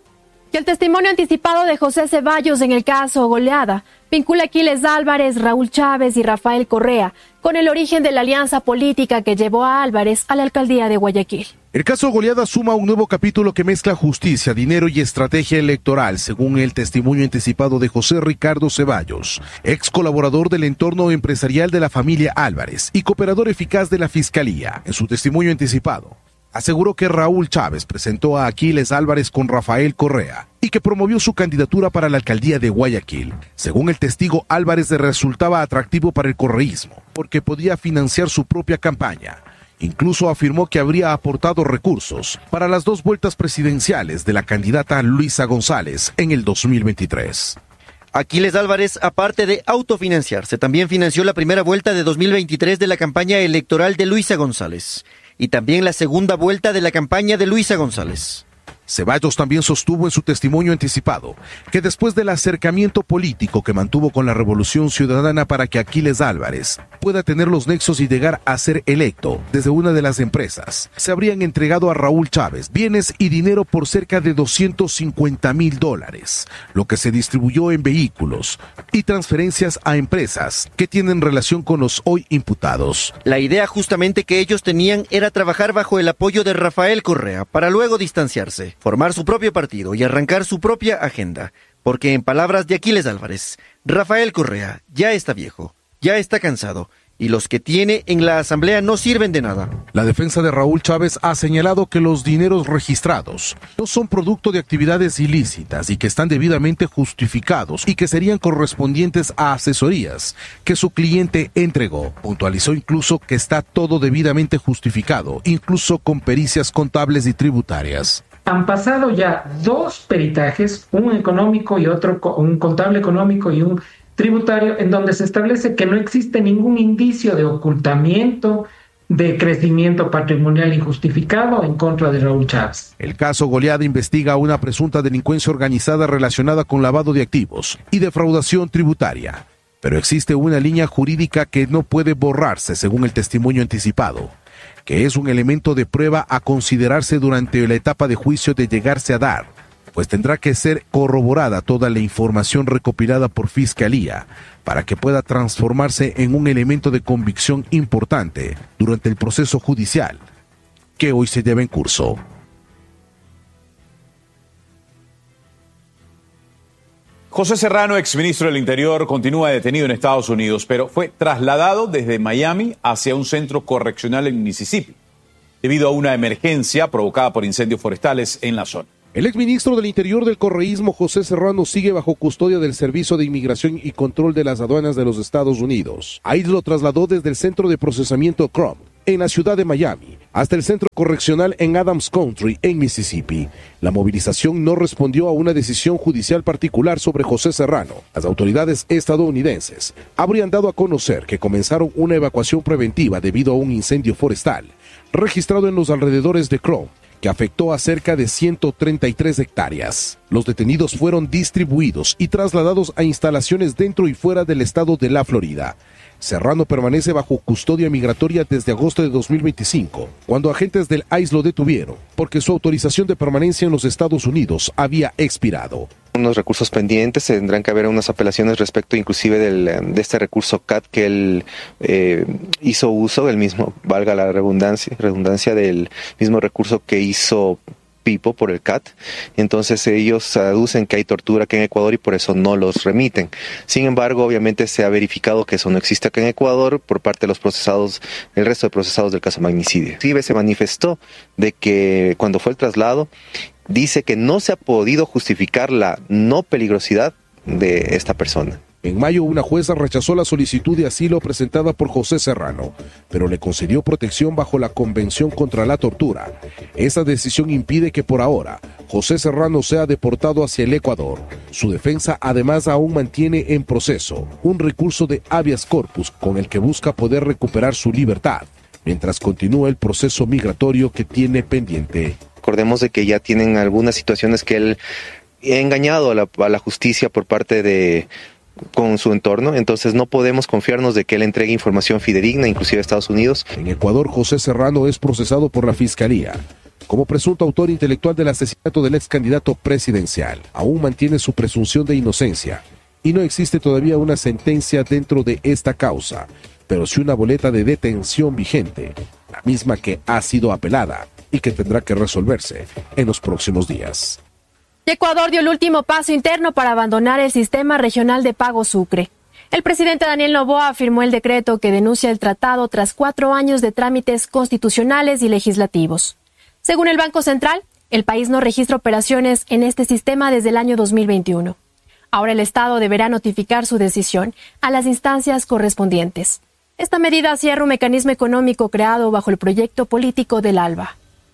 Y el testimonio anticipado de José Ceballos en el caso Goleada vincula a Aquiles Álvarez, Raúl Chávez y Rafael Correa con el origen de la alianza política que llevó a Álvarez a la alcaldía de Guayaquil. El caso Goleada suma un nuevo capítulo que mezcla justicia, dinero y estrategia electoral, según el testimonio anticipado de José Ricardo Ceballos, ex colaborador del entorno empresarial de la familia Álvarez y cooperador eficaz de la Fiscalía. En su testimonio anticipado, aseguró que Raúl Chávez presentó a Aquiles Álvarez con Rafael Correa y que promovió su candidatura para la alcaldía de Guayaquil. Según el testigo, Álvarez resultaba atractivo para el correísmo porque podía financiar su propia campaña. Incluso afirmó que habría aportado recursos para las dos vueltas presidenciales de la candidata Luisa González en el dos mil veintitrés. Aquiles Álvarez, aparte de autofinanciarse, también financió la primera vuelta de dos mil veintitrés de la campaña electoral de Luisa González y también la segunda vuelta de la campaña de Luisa González. Ceballos también sostuvo en su testimonio anticipado que después del acercamiento político que mantuvo con la Revolución Ciudadana para que Aquiles Álvarez pueda tener los nexos y llegar a ser electo desde una de las empresas, se habrían entregado a Raúl Chávez bienes y dinero por cerca de doscientos cincuenta mil dólares, lo que se distribuyó en vehículos y transferencias a empresas que tienen relación con los hoy imputados. La idea justamente que ellos tenían era trabajar bajo el apoyo de Rafael Correa para luego distanciarse, formar su propio partido y arrancar su propia agenda, porque en palabras de Aquiles Álvarez, Rafael Correa ya está viejo, ya está cansado, y los que tiene en la asamblea no sirven de nada. La defensa de Raúl Chávez ha señalado que los dineros registrados no son producto de actividades ilícitas y que están debidamente justificados y que serían correspondientes a asesorías que su cliente entregó. Puntualizó incluso que está todo debidamente justificado, incluso con pericias contables y tributarias. Han pasado ya dos peritajes, un económico y otro, un contable económico y un tributario, en donde se establece que no existe ningún indicio de ocultamiento, de crecimiento patrimonial injustificado en contra de Raúl Chávez. El caso Goleada investiga una presunta delincuencia organizada relacionada con lavado de activos y defraudación tributaria, pero existe una línea jurídica que no puede borrarse según el testimonio anticipado, que es un elemento de prueba a considerarse durante la etapa de juicio de llegarse a dar pues tendrá que ser corroborada toda la información recopilada por Fiscalía para que pueda transformarse en un elemento de convicción importante durante el proceso judicial que hoy se lleva en curso. José Serrano, exministro del Interior, continúa detenido en Estados Unidos, pero fue trasladado desde Miami hacia un centro correccional en Mississippi, debido a una emergencia provocada por incendios forestales en la zona. El exministro del Interior del correísmo, José Serrano, sigue bajo custodia del Servicio de Inmigración y Control de las Aduanas de los Estados Unidos. Ahí lo trasladó desde el Centro de Procesamiento Crum, en la ciudad de Miami, hasta el centro correccional en Adams Country, en Mississippi. La movilización no respondió a una decisión judicial particular sobre José Serrano. Las autoridades estadounidenses habrían dado a conocer que comenzaron una evacuación preventiva debido a un incendio forestal registrado en los alrededores de Crum, que afectó a cerca de ciento treinta y tres hectáreas. Los detenidos fueron distribuidos y trasladados a instalaciones dentro y fuera del estado de la Florida. Serrano permanece bajo custodia migratoria desde agosto de dos mil veinticinco, cuando agentes del I C E lo detuvieron, porque su autorización de permanencia en los Estados Unidos había expirado. Unos recursos pendientes, tendrán que haber unas apelaciones respecto inclusive del, de este recurso C A T que él eh, hizo uso, del mismo, valga la redundancia, redundancia del mismo recurso que hizo Pipo por el C A T. Entonces ellos aducen que hay tortura aquí en Ecuador y por eso no los remiten. Sin embargo, obviamente se ha verificado que eso no existe aquí en Ecuador por parte de los procesados, el resto de procesados del caso magnicidio. Sí, se manifestó de que cuando fue el traslado, dice que no se ha podido justificar la no peligrosidad de esta persona. En mayo, una jueza rechazó la solicitud de asilo presentada por José Serrano, pero le concedió protección bajo la Convención contra la Tortura. Esa decisión impide que por ahora José Serrano sea deportado hacia el Ecuador. Su defensa además aún mantiene en proceso un recurso de habeas corpus con el que busca poder recuperar su libertad, mientras continúa el proceso migratorio que tiene pendiente. Recordemos de que ya tienen algunas situaciones que él ha engañado a la, a la justicia por parte de con su entorno, entonces no podemos confiarnos de que él entregue información fidedigna, inclusive a Estados Unidos. En Ecuador, José Serrano es procesado por la Fiscalía como presunto autor intelectual del asesinato del ex candidato presidencial. Aún mantiene su presunción de inocencia y no existe todavía una sentencia dentro de esta causa, pero sí una boleta de detención vigente, la misma que ha sido apelada y que tendrá que resolverse en los próximos días. Ecuador dio el último paso interno para abandonar el sistema regional de pago Sucre. El presidente Daniel Noboa firmó el decreto que denuncia el tratado tras cuatro años de trámites constitucionales y legislativos. Según el Banco Central, el país no registra operaciones en este sistema desde el año dos mil veintiuno. Ahora el Estado deberá notificar su decisión a las instancias correspondientes. Esta medida cierra un mecanismo económico creado bajo el proyecto político del ALBA.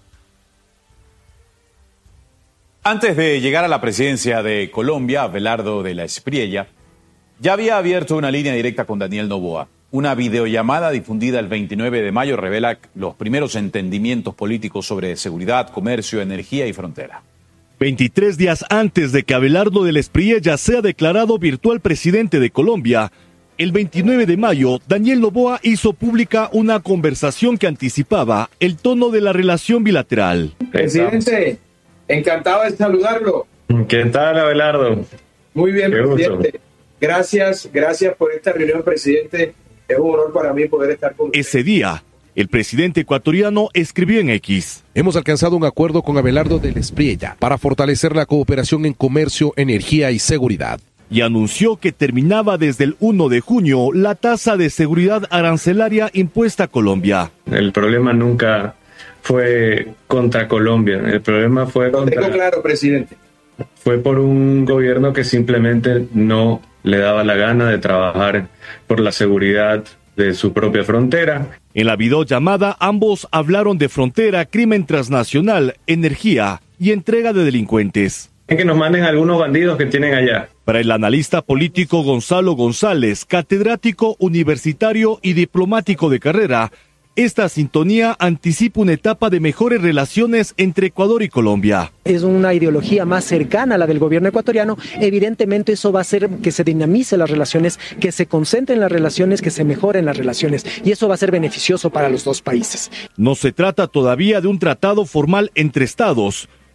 Antes de llegar a la presidencia de Colombia, Abelardo de la Espriella ya había abierto una línea directa con Daniel Noboa. Una videollamada difundida el veintinueve de mayo revela los primeros entendimientos políticos sobre seguridad, comercio, energía y frontera. veintitrés días antes de que Abelardo de la Espriella sea declarado virtual presidente de Colombia, el veintinueve de mayo, Daniel Noboa hizo pública una conversación que anticipaba el tono de la relación bilateral. Presidente, encantado de saludarlo. ¿Qué tal, Abelardo? Muy bien, Qué presidente. gusto. Gracias, gracias por esta reunión, presidente. Es un honor para mí poder estar con usted. Ese día, el presidente ecuatoriano escribió en X: hemos alcanzado un acuerdo con Abelardo de la Espriella para fortalecer la cooperación en comercio, energía y seguridad. Y anunció que terminaba desde el primero de junio la tasa de seguridad arancelaria impuesta a Colombia. El problema nunca fue contra Colombia, el problema fue Lo contra... tengo claro, presidente. Fue por un gobierno que simplemente no le daba la gana de trabajar por la seguridad de su propia frontera. En la videollamada, ambos hablaron de frontera, crimen transnacional, energía y entrega de delincuentes. Que nos manden algunos bandidos que tienen allá. Para el analista político Gonzalo González, catedrático universitario y diplomático de carrera, esta sintonía anticipa una etapa de mejores relaciones entre Ecuador y Colombia. Es una ideología más cercana a la del gobierno ecuatoriano. Evidentemente eso va a hacer que se dinamice las relaciones, que se concentren las relaciones, que se mejoren las relaciones. Y eso va a ser beneficioso para los dos países. No se trata todavía de un tratado formal entre estados,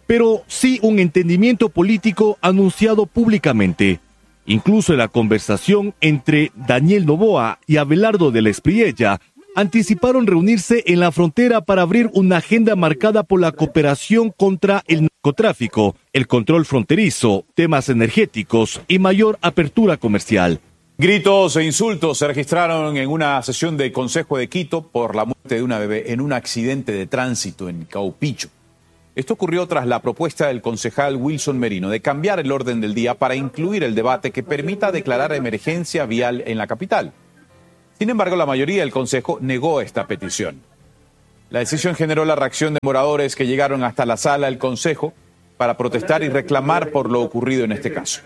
pero sí un entendimiento político anunciado públicamente. Incluso en la conversación entre Daniel Noboa y Abelardo de la Espriella, anticiparon reunirse en la frontera para abrir una agenda marcada por la cooperación contra el narcotráfico, el control fronterizo, temas energéticos y mayor apertura comercial. Gritos e insultos se registraron en una sesión del Consejo de Quito por la muerte de una bebé en un accidente de tránsito en Caupicho. Esto ocurrió tras la propuesta del concejal Wilson Merino de cambiar el orden del día para incluir el debate que permita declarar emergencia vial en la capital. Sin embargo, la mayoría del Consejo negó esta petición. La decisión generó la reacción de moradores que llegaron hasta la sala del Consejo para protestar y reclamar por lo ocurrido en este caso.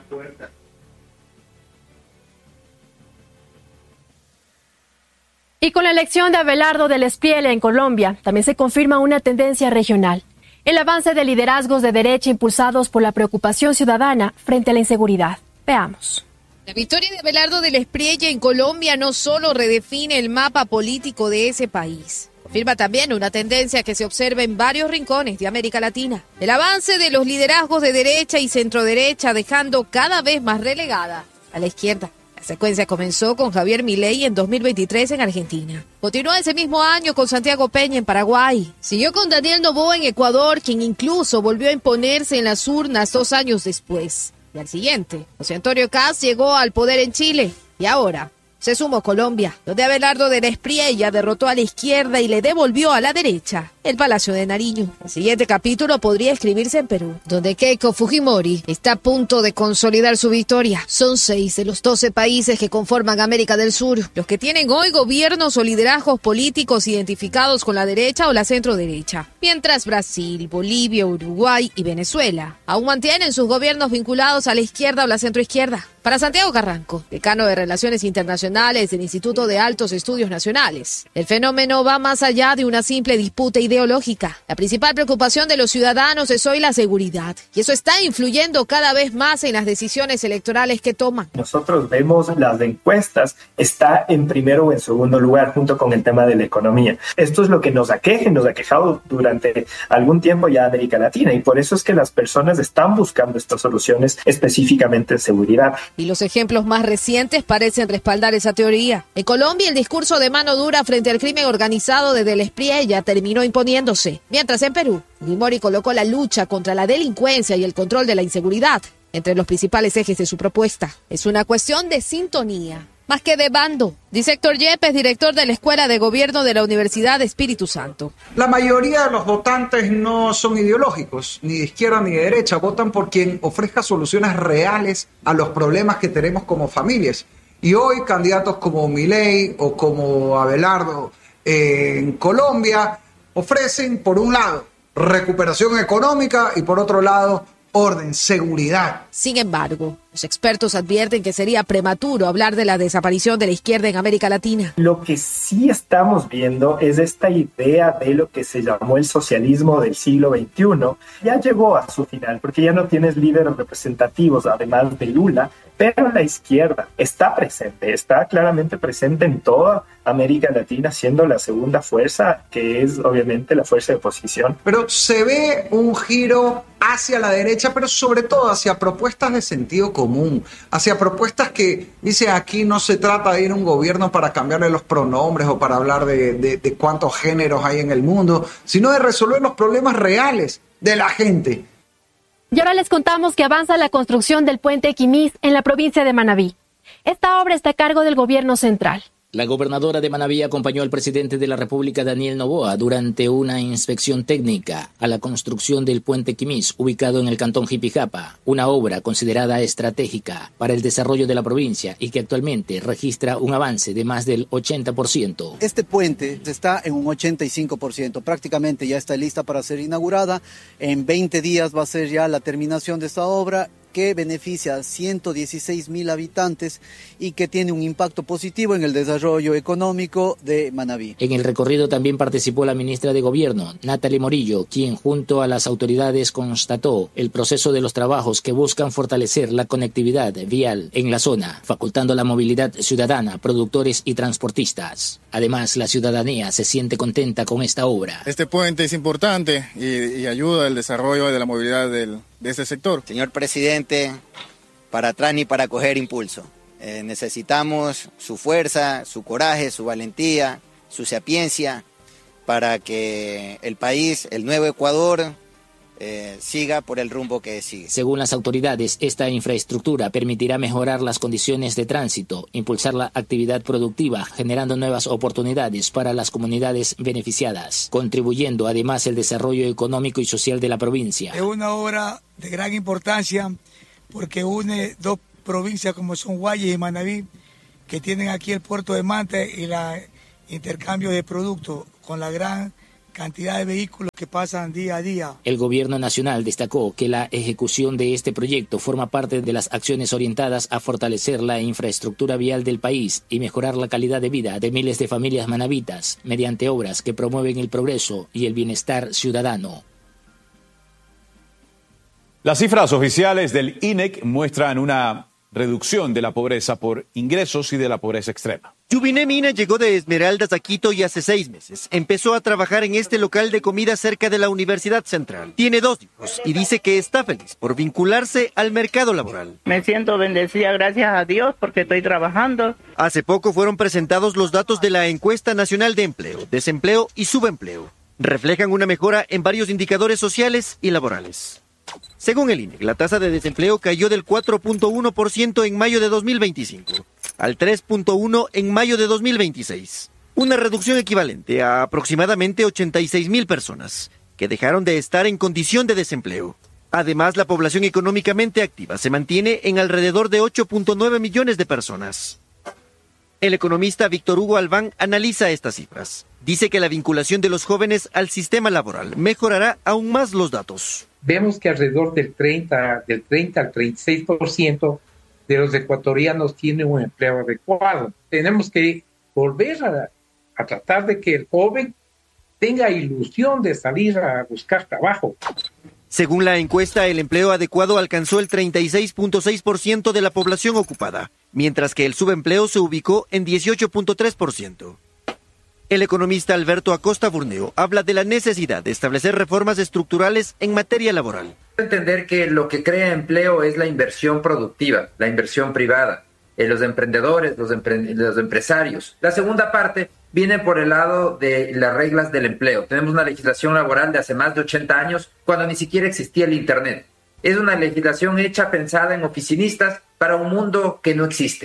Y con la elección de Abelardo del Espriella en Colombia, también se confirma una tendencia regional: el avance de liderazgos de derecha impulsados por la preocupación ciudadana frente a la inseguridad. Veamos. La victoria de Abelardo del Espriella en Colombia no solo redefine el mapa político de ese país, confirma también una tendencia que se observa en varios rincones de América Latina: el avance de los liderazgos de derecha y centroderecha, dejando cada vez más relegada a la izquierda. La secuencia comenzó con Javier Milei en dos mil veintitrés en Argentina. Continuó ese mismo año con Santiago Peña en Paraguay. Siguió con Daniel Noboa en Ecuador, quien incluso volvió a imponerse en las urnas dos años después. Y al siguiente, José Antonio Kast llegó al poder en Chile. Y ahora se sumó Colombia, donde Abelardo de la Espriella derrotó a la izquierda y le devolvió a la derecha el Palacio de Nariño. El siguiente capítulo podría escribirse en Perú, donde Keiko Fujimori está a punto de consolidar su victoria. Son seis de los doce países que conforman América del Sur los que tienen hoy gobiernos o liderazgos políticos identificados con la derecha o la centroderecha, mientras Brasil, Bolivia, Uruguay y Venezuela aún mantienen sus gobiernos vinculados a la izquierda o la centroizquierda. Para Santiago Carranco, decano de Relaciones Internacionales del Instituto de Altos Estudios Nacionales, el fenómeno va más allá de una simple disputa ideológica. La principal preocupación de los ciudadanos es hoy la seguridad, y eso está influyendo cada vez más en las decisiones electorales que toman. Nosotros vemos las encuestas, está en primero o en segundo lugar junto con el tema de la economía. Esto es lo que nos aqueja, nos ha aquejado durante algún tiempo ya América Latina, y por eso es que las personas están buscando estas soluciones específicamente en seguridad. Y los ejemplos más recientes parecen respaldar esa teoría. En Colombia, el discurso de mano dura frente al crimen organizado de Del Espriella terminó imponiéndose. Mientras en Perú, Fujimori colocó la lucha contra la delincuencia y el control de la inseguridad entre los principales ejes de su propuesta. Es una cuestión de sintonía, más que de bando, dice Héctor Yepes, director de la Escuela de Gobierno de la Universidad de Espíritu Santo. La mayoría de los votantes no son ideológicos, ni de izquierda ni de derecha, votan por quien ofrezca soluciones reales a los problemas que tenemos como familias. Y hoy candidatos como Milei o como Abelardo eh, en Colombia ofrecen, por un lado, recuperación económica y por otro lado, orden, seguridad. Sin embargo, los expertos advierten que sería prematuro hablar de la desaparición de la izquierda en América Latina. Lo que sí estamos viendo es esta idea de lo que se llamó el socialismo del siglo veintiuno. Ya llegó a su final, porque ya no tienes líderes representativos, además de Lula, pero la izquierda está presente, está claramente presente en toda América Latina, siendo la segunda fuerza, que es obviamente la fuerza de oposición. Pero se ve un giro hacia la derecha, pero sobre todo hacia propuestas de sentido común, hacia propuestas que dice aquí no se trata de ir a un gobierno para cambiarle los pronombres o para hablar de, de, de cuántos géneros hay en el mundo, sino de resolver los problemas reales de la gente. Y ahora les contamos que avanza la construcción del puente Quimís en la provincia de Manabí. Esta obra está a cargo del gobierno central. La gobernadora de Manabí acompañó al presidente de la República, Daniel Noboa, durante una inspección técnica a la construcción del puente Quimís, ubicado en el cantón Jipijapa, una obra considerada estratégica para el desarrollo de la provincia y que actualmente registra un avance de más del ochenta por ciento. Este puente está en un ochenta y cinco por ciento, prácticamente ya está lista para ser inaugurada. En veinte días va a ser ya la terminación de esta obra que beneficia a ciento dieciséis mil habitantes y que tiene un impacto positivo en el desarrollo económico de Manabí. En el recorrido también participó la ministra de Gobierno, Natalie Morillo, quien junto a las autoridades constató el proceso de los trabajos que buscan fortalecer la conectividad vial en la zona, facultando la movilidad ciudadana, productores y transportistas. Además, la ciudadanía se siente contenta con esta obra. Este puente es importante y, y ayuda al desarrollo de la movilidad del, de este sector. Señor presidente, para atrás ni para coger impulso. Eh, necesitamos su fuerza, su coraje, su valentía, su sapiencia para que el país, el nuevo Ecuador, eh, siga por el rumbo que sigue. Según las autoridades, esta infraestructura permitirá mejorar las condiciones de tránsito, impulsar la actividad productiva, generando nuevas oportunidades para las comunidades beneficiadas, contribuyendo además al desarrollo económico y social de la provincia. Es una obra de gran importancia porque une dos provincias como son Guayas y Manabí, que tienen aquí el puerto de Manta y el intercambio de productos con la gran cantidad de vehículos que pasan día a día. El gobierno nacional destacó que la ejecución de este proyecto forma parte de las acciones orientadas a fortalecer la infraestructura vial del país y mejorar la calidad de vida de miles de familias manabitas mediante obras que promueven el progreso y el bienestar ciudadano. Las cifras oficiales del I N E C muestran una reducción de la pobreza por ingresos y de la pobreza extrema. Yubiné Mina llegó de Esmeraldas a Quito y hace seis meses empezó a trabajar en este local de comida cerca de la Universidad Central. Tiene dos hijos y dice que está feliz por vincularse al mercado laboral. Me siento bendecida, gracias a Dios, porque estoy trabajando. Hace poco fueron presentados los datos de la Encuesta Nacional de Empleo, Desempleo y Subempleo. Reflejan una mejora en varios indicadores sociales y laborales. Según el I N E C, la tasa de desempleo cayó del cuatro punto uno por ciento en mayo de dos mil veinticinco al tres punto uno por ciento en mayo de dos mil veintiséis. Una reducción equivalente a aproximadamente ochenta y seis mil personas que dejaron de estar en condición de desempleo. Además, la población económicamente activa se mantiene en alrededor de ocho punto nueve millones de personas. El economista Víctor Hugo Albán analiza estas cifras. Dice que la vinculación de los jóvenes al sistema laboral mejorará aún más los datos. Vemos que alrededor del treinta, del treinta al treinta y seis por ciento de los ecuatorianos tienen un empleo adecuado. Tenemos que volver a, a tratar de que el joven tenga ilusión de salir a buscar trabajo. Según la encuesta, el empleo adecuado alcanzó el treinta y seis punto seis por ciento de la población ocupada, mientras que el subempleo se ubicó en dieciocho punto tres por ciento. El economista Alberto Acosta Burneo habla de la necesidad de establecer reformas estructurales en materia laboral. Entender que lo que crea empleo es la inversión productiva, la inversión privada, eh, los emprendedores, los, empre- los empresarios. La segunda parte viene por el lado de las reglas del empleo. Tenemos una legislación laboral de hace más de ochenta años, cuando ni siquiera existía el Internet. Es una legislación hecha, pensada en oficinistas para un mundo que no existe.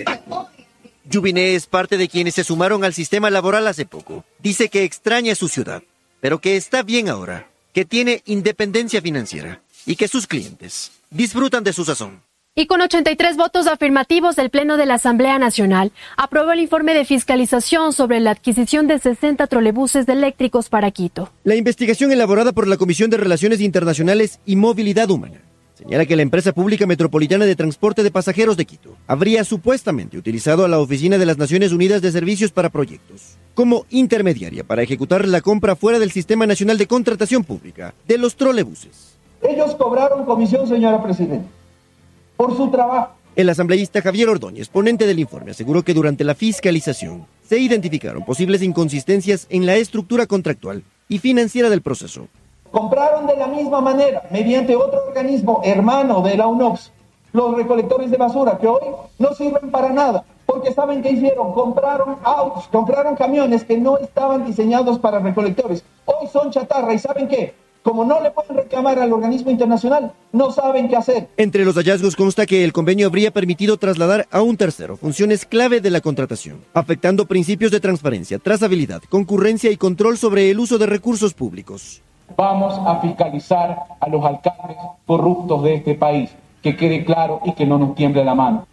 Yubiné es parte de quienes se sumaron al sistema laboral hace poco. Dice que extraña su ciudad, pero que está bien ahora, que tiene independencia financiera y que sus clientes disfrutan de su sazón. Y con ochenta y tres votos afirmativos, el Pleno de la Asamblea Nacional aprobó el informe de fiscalización sobre la adquisición de sesenta trolebuses eléctricos para Quito. La investigación elaborada por la Comisión de Relaciones Internacionales y Movilidad Humana señala que la empresa pública metropolitana de transporte de pasajeros de Quito habría supuestamente utilizado a la Oficina de las Naciones Unidas de Servicios para Proyectos como intermediaria para ejecutar la compra fuera del Sistema Nacional de Contratación Pública de los trolebuses. Ellos cobraron comisión, señora Presidenta, por su trabajo. El asambleísta Javier Ordóñez, ponente del informe, aseguró que durante la fiscalización se identificaron posibles inconsistencias en la estructura contractual y financiera del proceso. Compraron de la misma manera, mediante otro organismo hermano de la U N O P S, los recolectores de basura, que hoy no sirven para nada, porque ¿saben qué hicieron? Compraron autos, compraron camiones que no estaban diseñados para recolectores. Hoy son chatarra, ¿y saben qué? Como no le pueden reclamar al organismo internacional, no saben qué hacer. Entre los hallazgos consta que el convenio habría permitido trasladar a un tercero funciones clave de la contratación, afectando principios de transparencia, trazabilidad, concurrencia y control sobre el uso de recursos públicos. Vamos a fiscalizar a los alcaldes corruptos de este país, que quede claro y que no nos tiemble la mano.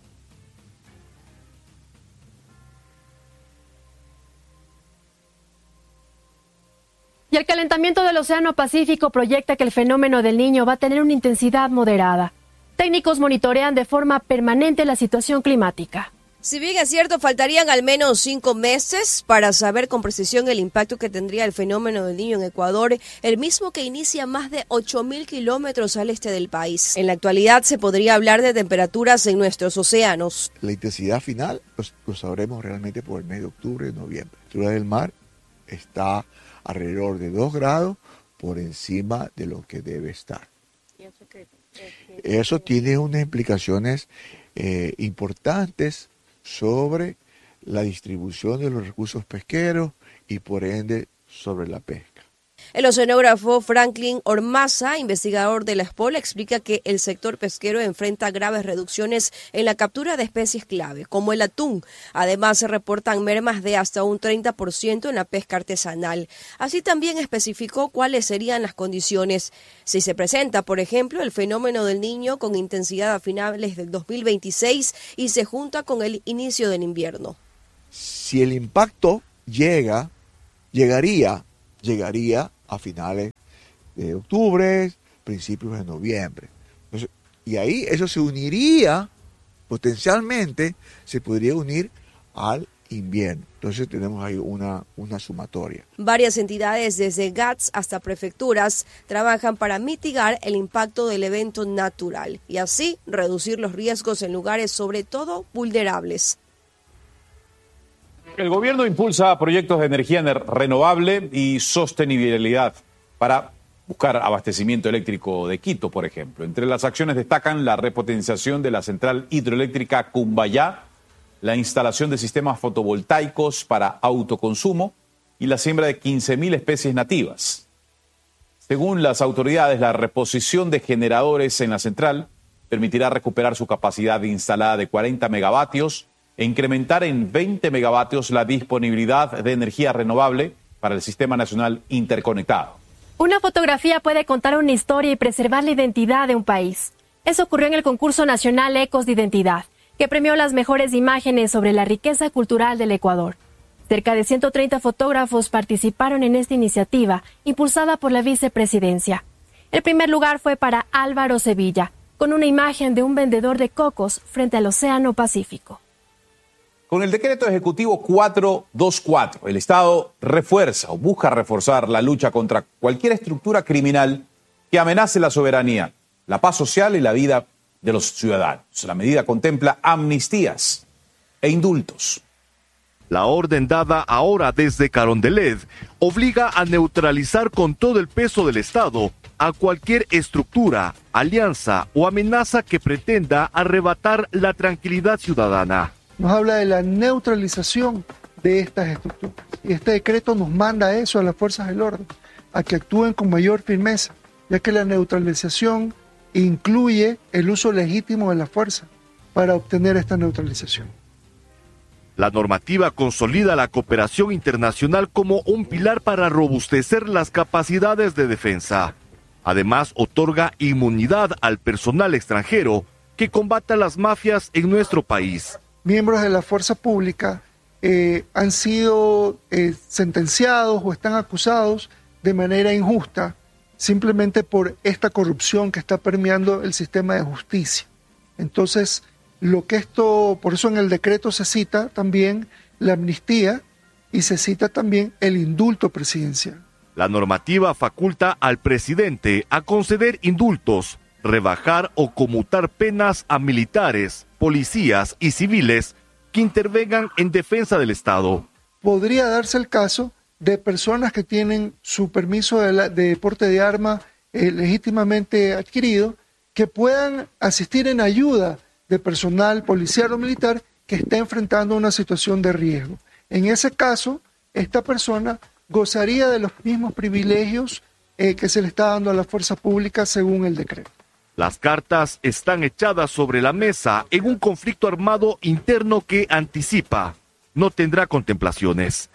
Y el calentamiento del Océano Pacífico proyecta que el fenómeno del Niño va a tener una intensidad moderada. Técnicos monitorean de forma permanente la situación climática. Si bien es cierto, faltarían al menos cinco meses para saber con precisión el impacto que tendría el fenómeno del Niño en Ecuador, el mismo que inicia más de ocho mil kilómetros al este del país. En la actualidad se podría hablar de temperaturas en nuestros océanos. La intensidad final pues, lo sabremos realmente por el mes de octubre, noviembre. La altura del mar está alrededor de dos grados por encima de lo que debe estar. Eso tiene unas implicaciones eh, importantes sobre la distribución de los recursos pesqueros y por ende sobre la pesca. El oceanógrafo Franklin Ormaza, investigador de la SPOL, explica que el sector pesquero enfrenta graves reducciones en la captura de especies clave, como el atún. Además, se reportan mermas de hasta un treinta por ciento en la pesca artesanal. Así también especificó cuáles serían las condiciones si se presenta, por ejemplo, el fenómeno del Niño con intensidad a finales del dos mil veintiséis y se junta con el inicio del invierno. Si el impacto llega, llegaría, llegaría a finales de octubre, principios de noviembre. Entonces, y ahí eso se uniría, potencialmente, se podría unir al invierno. Entonces tenemos ahí una, una sumatoria. Varias entidades, desde G A T S hasta prefecturas, trabajan para mitigar el impacto del evento natural y así reducir los riesgos en lugares sobre todo vulnerables. El gobierno impulsa proyectos de energía renovable y sostenibilidad para buscar abastecimiento eléctrico de Quito, por ejemplo. Entre las acciones destacan la repotenciación de la central hidroeléctrica Cumbayá, la instalación de sistemas fotovoltaicos para autoconsumo y la siembra de quince mil especies nativas. Según las autoridades, la reposición de generadores en la central permitirá recuperar su capacidad instalada de cuarenta megavatios e incrementar en veinte megavatios la disponibilidad de energía renovable para el Sistema Nacional Interconectado. Una fotografía puede contar una historia y preservar la identidad de un país. Eso ocurrió en el concurso nacional Ecos de Identidad, que premió las mejores imágenes sobre la riqueza cultural del Ecuador. Cerca de ciento treinta fotógrafos participaron en esta iniciativa, impulsada por la vicepresidencia. El primer lugar fue para Álvaro Sevilla, con una imagen de un vendedor de cocos frente al Océano Pacífico. Con el decreto ejecutivo cuatrocientos veinticuatro, el Estado refuerza o busca reforzar la lucha contra cualquier estructura criminal que amenace la soberanía, la paz social y la vida de los ciudadanos. La medida contempla amnistías e indultos. La orden dada ahora desde Carondelet obliga a neutralizar con todo el peso del Estado a cualquier estructura, alianza o amenaza que pretenda arrebatar la tranquilidad ciudadana. Nos habla de la neutralización de estas estructuras. Y este decreto nos manda eso a las fuerzas del orden, a que actúen con mayor firmeza, ya que la neutralización incluye el uso legítimo de la fuerza para obtener esta neutralización. La normativa consolida la cooperación internacional como un pilar para robustecer las capacidades de defensa. Además, otorga inmunidad al personal extranjero que combata las mafias en nuestro país. Miembros de la fuerza pública eh, han sido eh, sentenciados o están acusados de manera injusta simplemente por esta corrupción que está permeando el sistema de justicia. Entonces, lo que esto, por eso en el decreto se cita también la amnistía y se cita también el indulto presidencial. La normativa faculta al presidente a conceder indultos, rebajar o conmutar penas a militares, policías y civiles que intervengan en defensa del Estado. Podría darse el caso de personas que tienen su permiso de, la, de porte de arma eh, legítimamente adquirido, que puedan asistir en ayuda de personal policial o militar que esté enfrentando una situación de riesgo. En ese caso, esta persona gozaría de los mismos privilegios eh, que se le está dando a la fuerza pública según el decreto. Las cartas están echadas sobre la mesa en un conflicto armado interno que anticipa, no tendrá contemplaciones.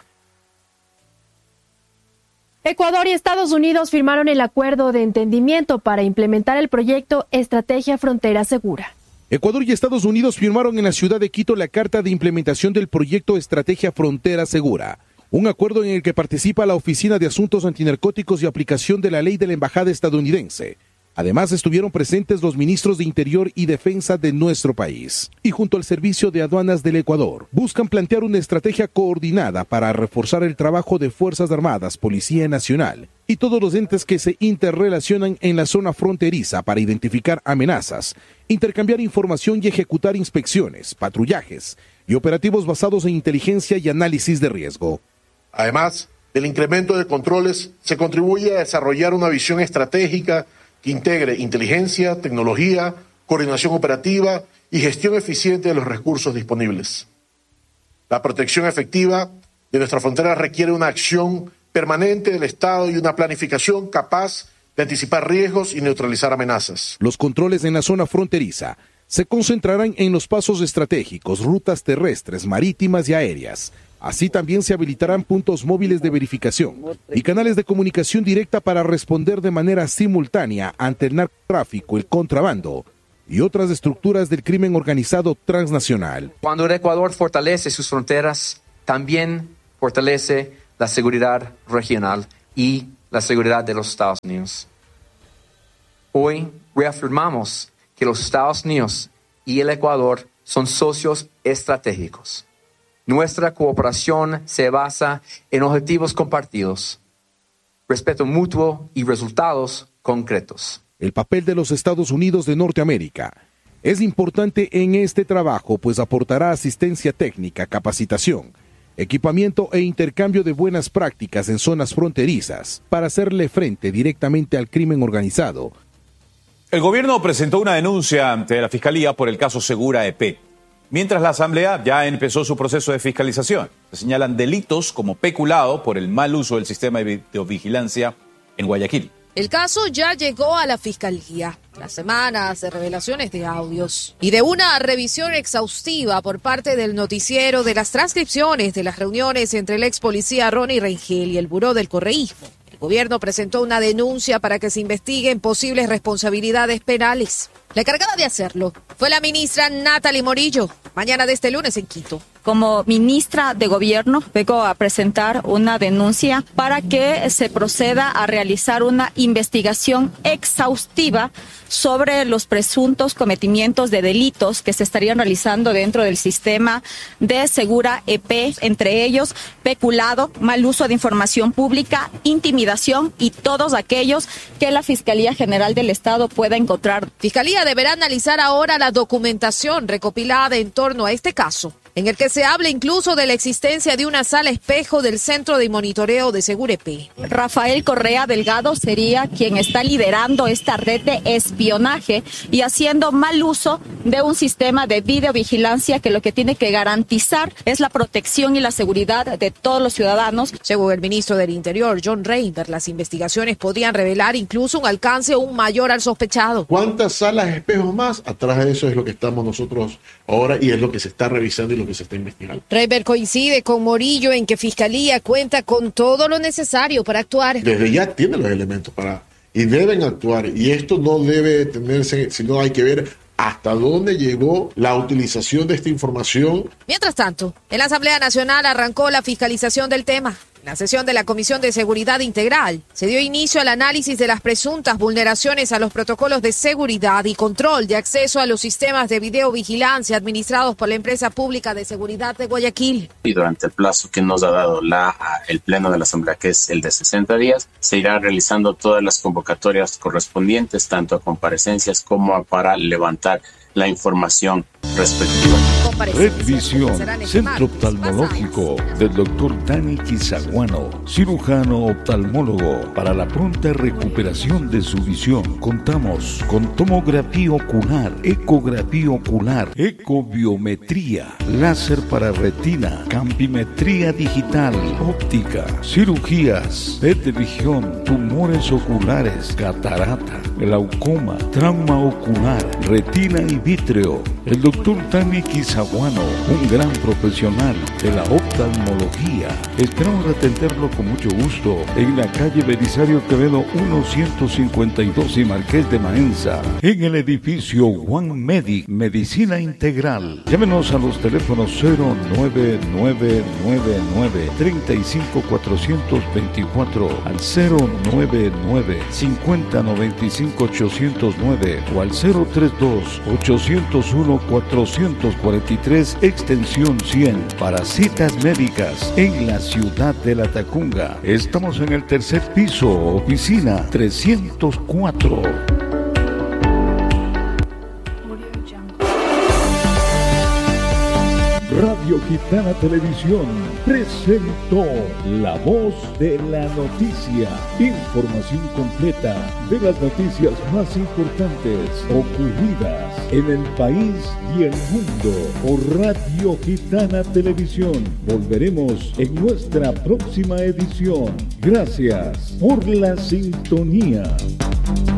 Ecuador y Estados Unidos firmaron el acuerdo de entendimiento para implementar el proyecto Estrategia Frontera Segura. Ecuador y Estados Unidos firmaron en la ciudad de Quito la carta de implementación del proyecto Estrategia Frontera Segura, un acuerdo en el que participa la Oficina de Asuntos Antinarcóticos y Aplicación de la Ley de la Embajada estadounidense, Además, estuvieron presentes los ministros de Interior y Defensa de nuestro país. Y junto al Servicio de Aduanas del Ecuador, buscan plantear una estrategia coordinada para reforzar el trabajo de Fuerzas Armadas, Policía Nacional y todos los entes que se interrelacionan en la zona fronteriza para identificar amenazas, intercambiar información y ejecutar inspecciones, patrullajes y operativos basados en inteligencia y análisis de riesgo. Además del incremento de controles, se contribuye a desarrollar una visión estratégica que integre inteligencia, tecnología, coordinación operativa y gestión eficiente de los recursos disponibles. La protección efectiva de nuestra frontera requiere una acción permanente del Estado y una planificación capaz de anticipar riesgos y neutralizar amenazas. Los controles en la zona fronteriza se concentrarán en los pasos estratégicos, rutas terrestres, marítimas y aéreas. Así también se habilitarán puntos móviles de verificación y canales de comunicación directa para responder de manera simultánea ante el narcotráfico, el contrabando y otras estructuras del crimen organizado transnacional. Cuando el Ecuador fortalece sus fronteras, también fortalece la seguridad regional y la seguridad de los Estados Unidos. Hoy reafirmamos que los Estados Unidos y el Ecuador son socios estratégicos. Nuestra cooperación se basa en objetivos compartidos, respeto mutuo y resultados concretos. El papel de los Estados Unidos de Norteamérica es importante en este trabajo, pues aportará asistencia técnica, capacitación, equipamiento e intercambio de buenas prácticas en zonas fronterizas para hacerle frente directamente al crimen organizado. El gobierno presentó una denuncia ante la Fiscalía por el caso Segura E P. Mientras la Asamblea ya empezó su proceso de fiscalización. Se señalan delitos como peculado por el mal uso del sistema de videovigilancia en Guayaquil. El caso ya llegó a la Fiscalía. Tras semanas de revelaciones de audios y de una revisión exhaustiva por parte del noticiero de las transcripciones de las reuniones entre el ex policía Ronnie Rengel y el Buró del Correísmo. El gobierno presentó una denuncia para que se investiguen posibles responsabilidades penales. La encargada de hacerlo fue la ministra Natalie Morillo, mañana de este lunes en Quito. Como ministra de Gobierno, vengo a presentar una denuncia para que se proceda a realizar una investigación exhaustiva sobre los presuntos cometimientos de delitos que se estarían realizando dentro del sistema de Segura E P, entre ellos peculado, mal uso de información pública, intimidación y todos aquellos que la Fiscalía General del Estado pueda encontrar. Fiscalía deberá analizar ahora la documentación recopilada en torno a este caso, en el que se habla incluso de la existencia de una sala espejo del Centro de Monitoreo de Segura E P. Rafael Correa Delgado sería quien está liderando esta red de espionaje y haciendo mal uso de un sistema de videovigilancia que lo que tiene que garantizar es la protección y la seguridad de todos los ciudadanos. Según el ministro del Interior, John Reinberg, las investigaciones podrían revelar incluso un alcance aún mayor al sospechado. ¿Cuántas salas espejos más? Atrás de eso es lo que estamos nosotros ahora y es lo que se está revisando y lo que se está investigando. Reinberg coincide con Morillo en que Fiscalía cuenta con todo lo necesario para actuar. Desde ya tiene los elementos para y deben actuar y esto no debe tenerse, sino hay que ver hasta dónde llegó la utilización de esta información. Mientras tanto, en la Asamblea Nacional arrancó la fiscalización del tema. En la sesión de la Comisión de Seguridad Integral se dio inicio al análisis de las presuntas vulneraciones a los protocolos de seguridad y control de acceso a los sistemas de videovigilancia administrados por la Empresa Pública de Seguridad de Guayaquil. Y durante el plazo que nos ha dado la, el Pleno de la Asamblea, que es el de sesenta días, se irá realizando todas las convocatorias correspondientes, tanto a comparecencias como para levantar la información respectiva. Red Visión, Centro Oftalmológico del doctor Dani Quizaguano, cirujano oftalmólogo. Para la pronta recuperación de su visión, contamos con tomografía ocular, ecografía ocular, ecobiometría, láser para retina, campimetría digital, óptica, cirugías, P E T de visión, tumores oculares, catarata, glaucoma, trauma ocular, retina y vítreo, El doctor Dani Kisaguano, un gran profesional de la oftalmología. Esperamos atenderlo con mucho gusto en la calle Belisario Quevedo ciento cincuenta y dos y Marqués de Maenza, en el edificio One Medic, Medicina Integral. Llámenos a los teléfonos cero nueve nueve nueve nueve, tres cinco cuatro dos cuatro, al cero nueve nueve cinco cero nueve cinco ocho cero nueve o al cero tres dos ocho cero uno cuatro cuatro tres, extensión cien, para citas médicas en la ciudad de La Tacunga. Estamos en el tercer piso, oficina trescientos cuatro. Radio Gitana Televisión presentó La Voz de la Noticia. Información completa de las noticias más importantes ocurridas en el país y el mundo por Radio Gitana Televisión. Volveremos en nuestra próxima edición. Gracias por la sintonía.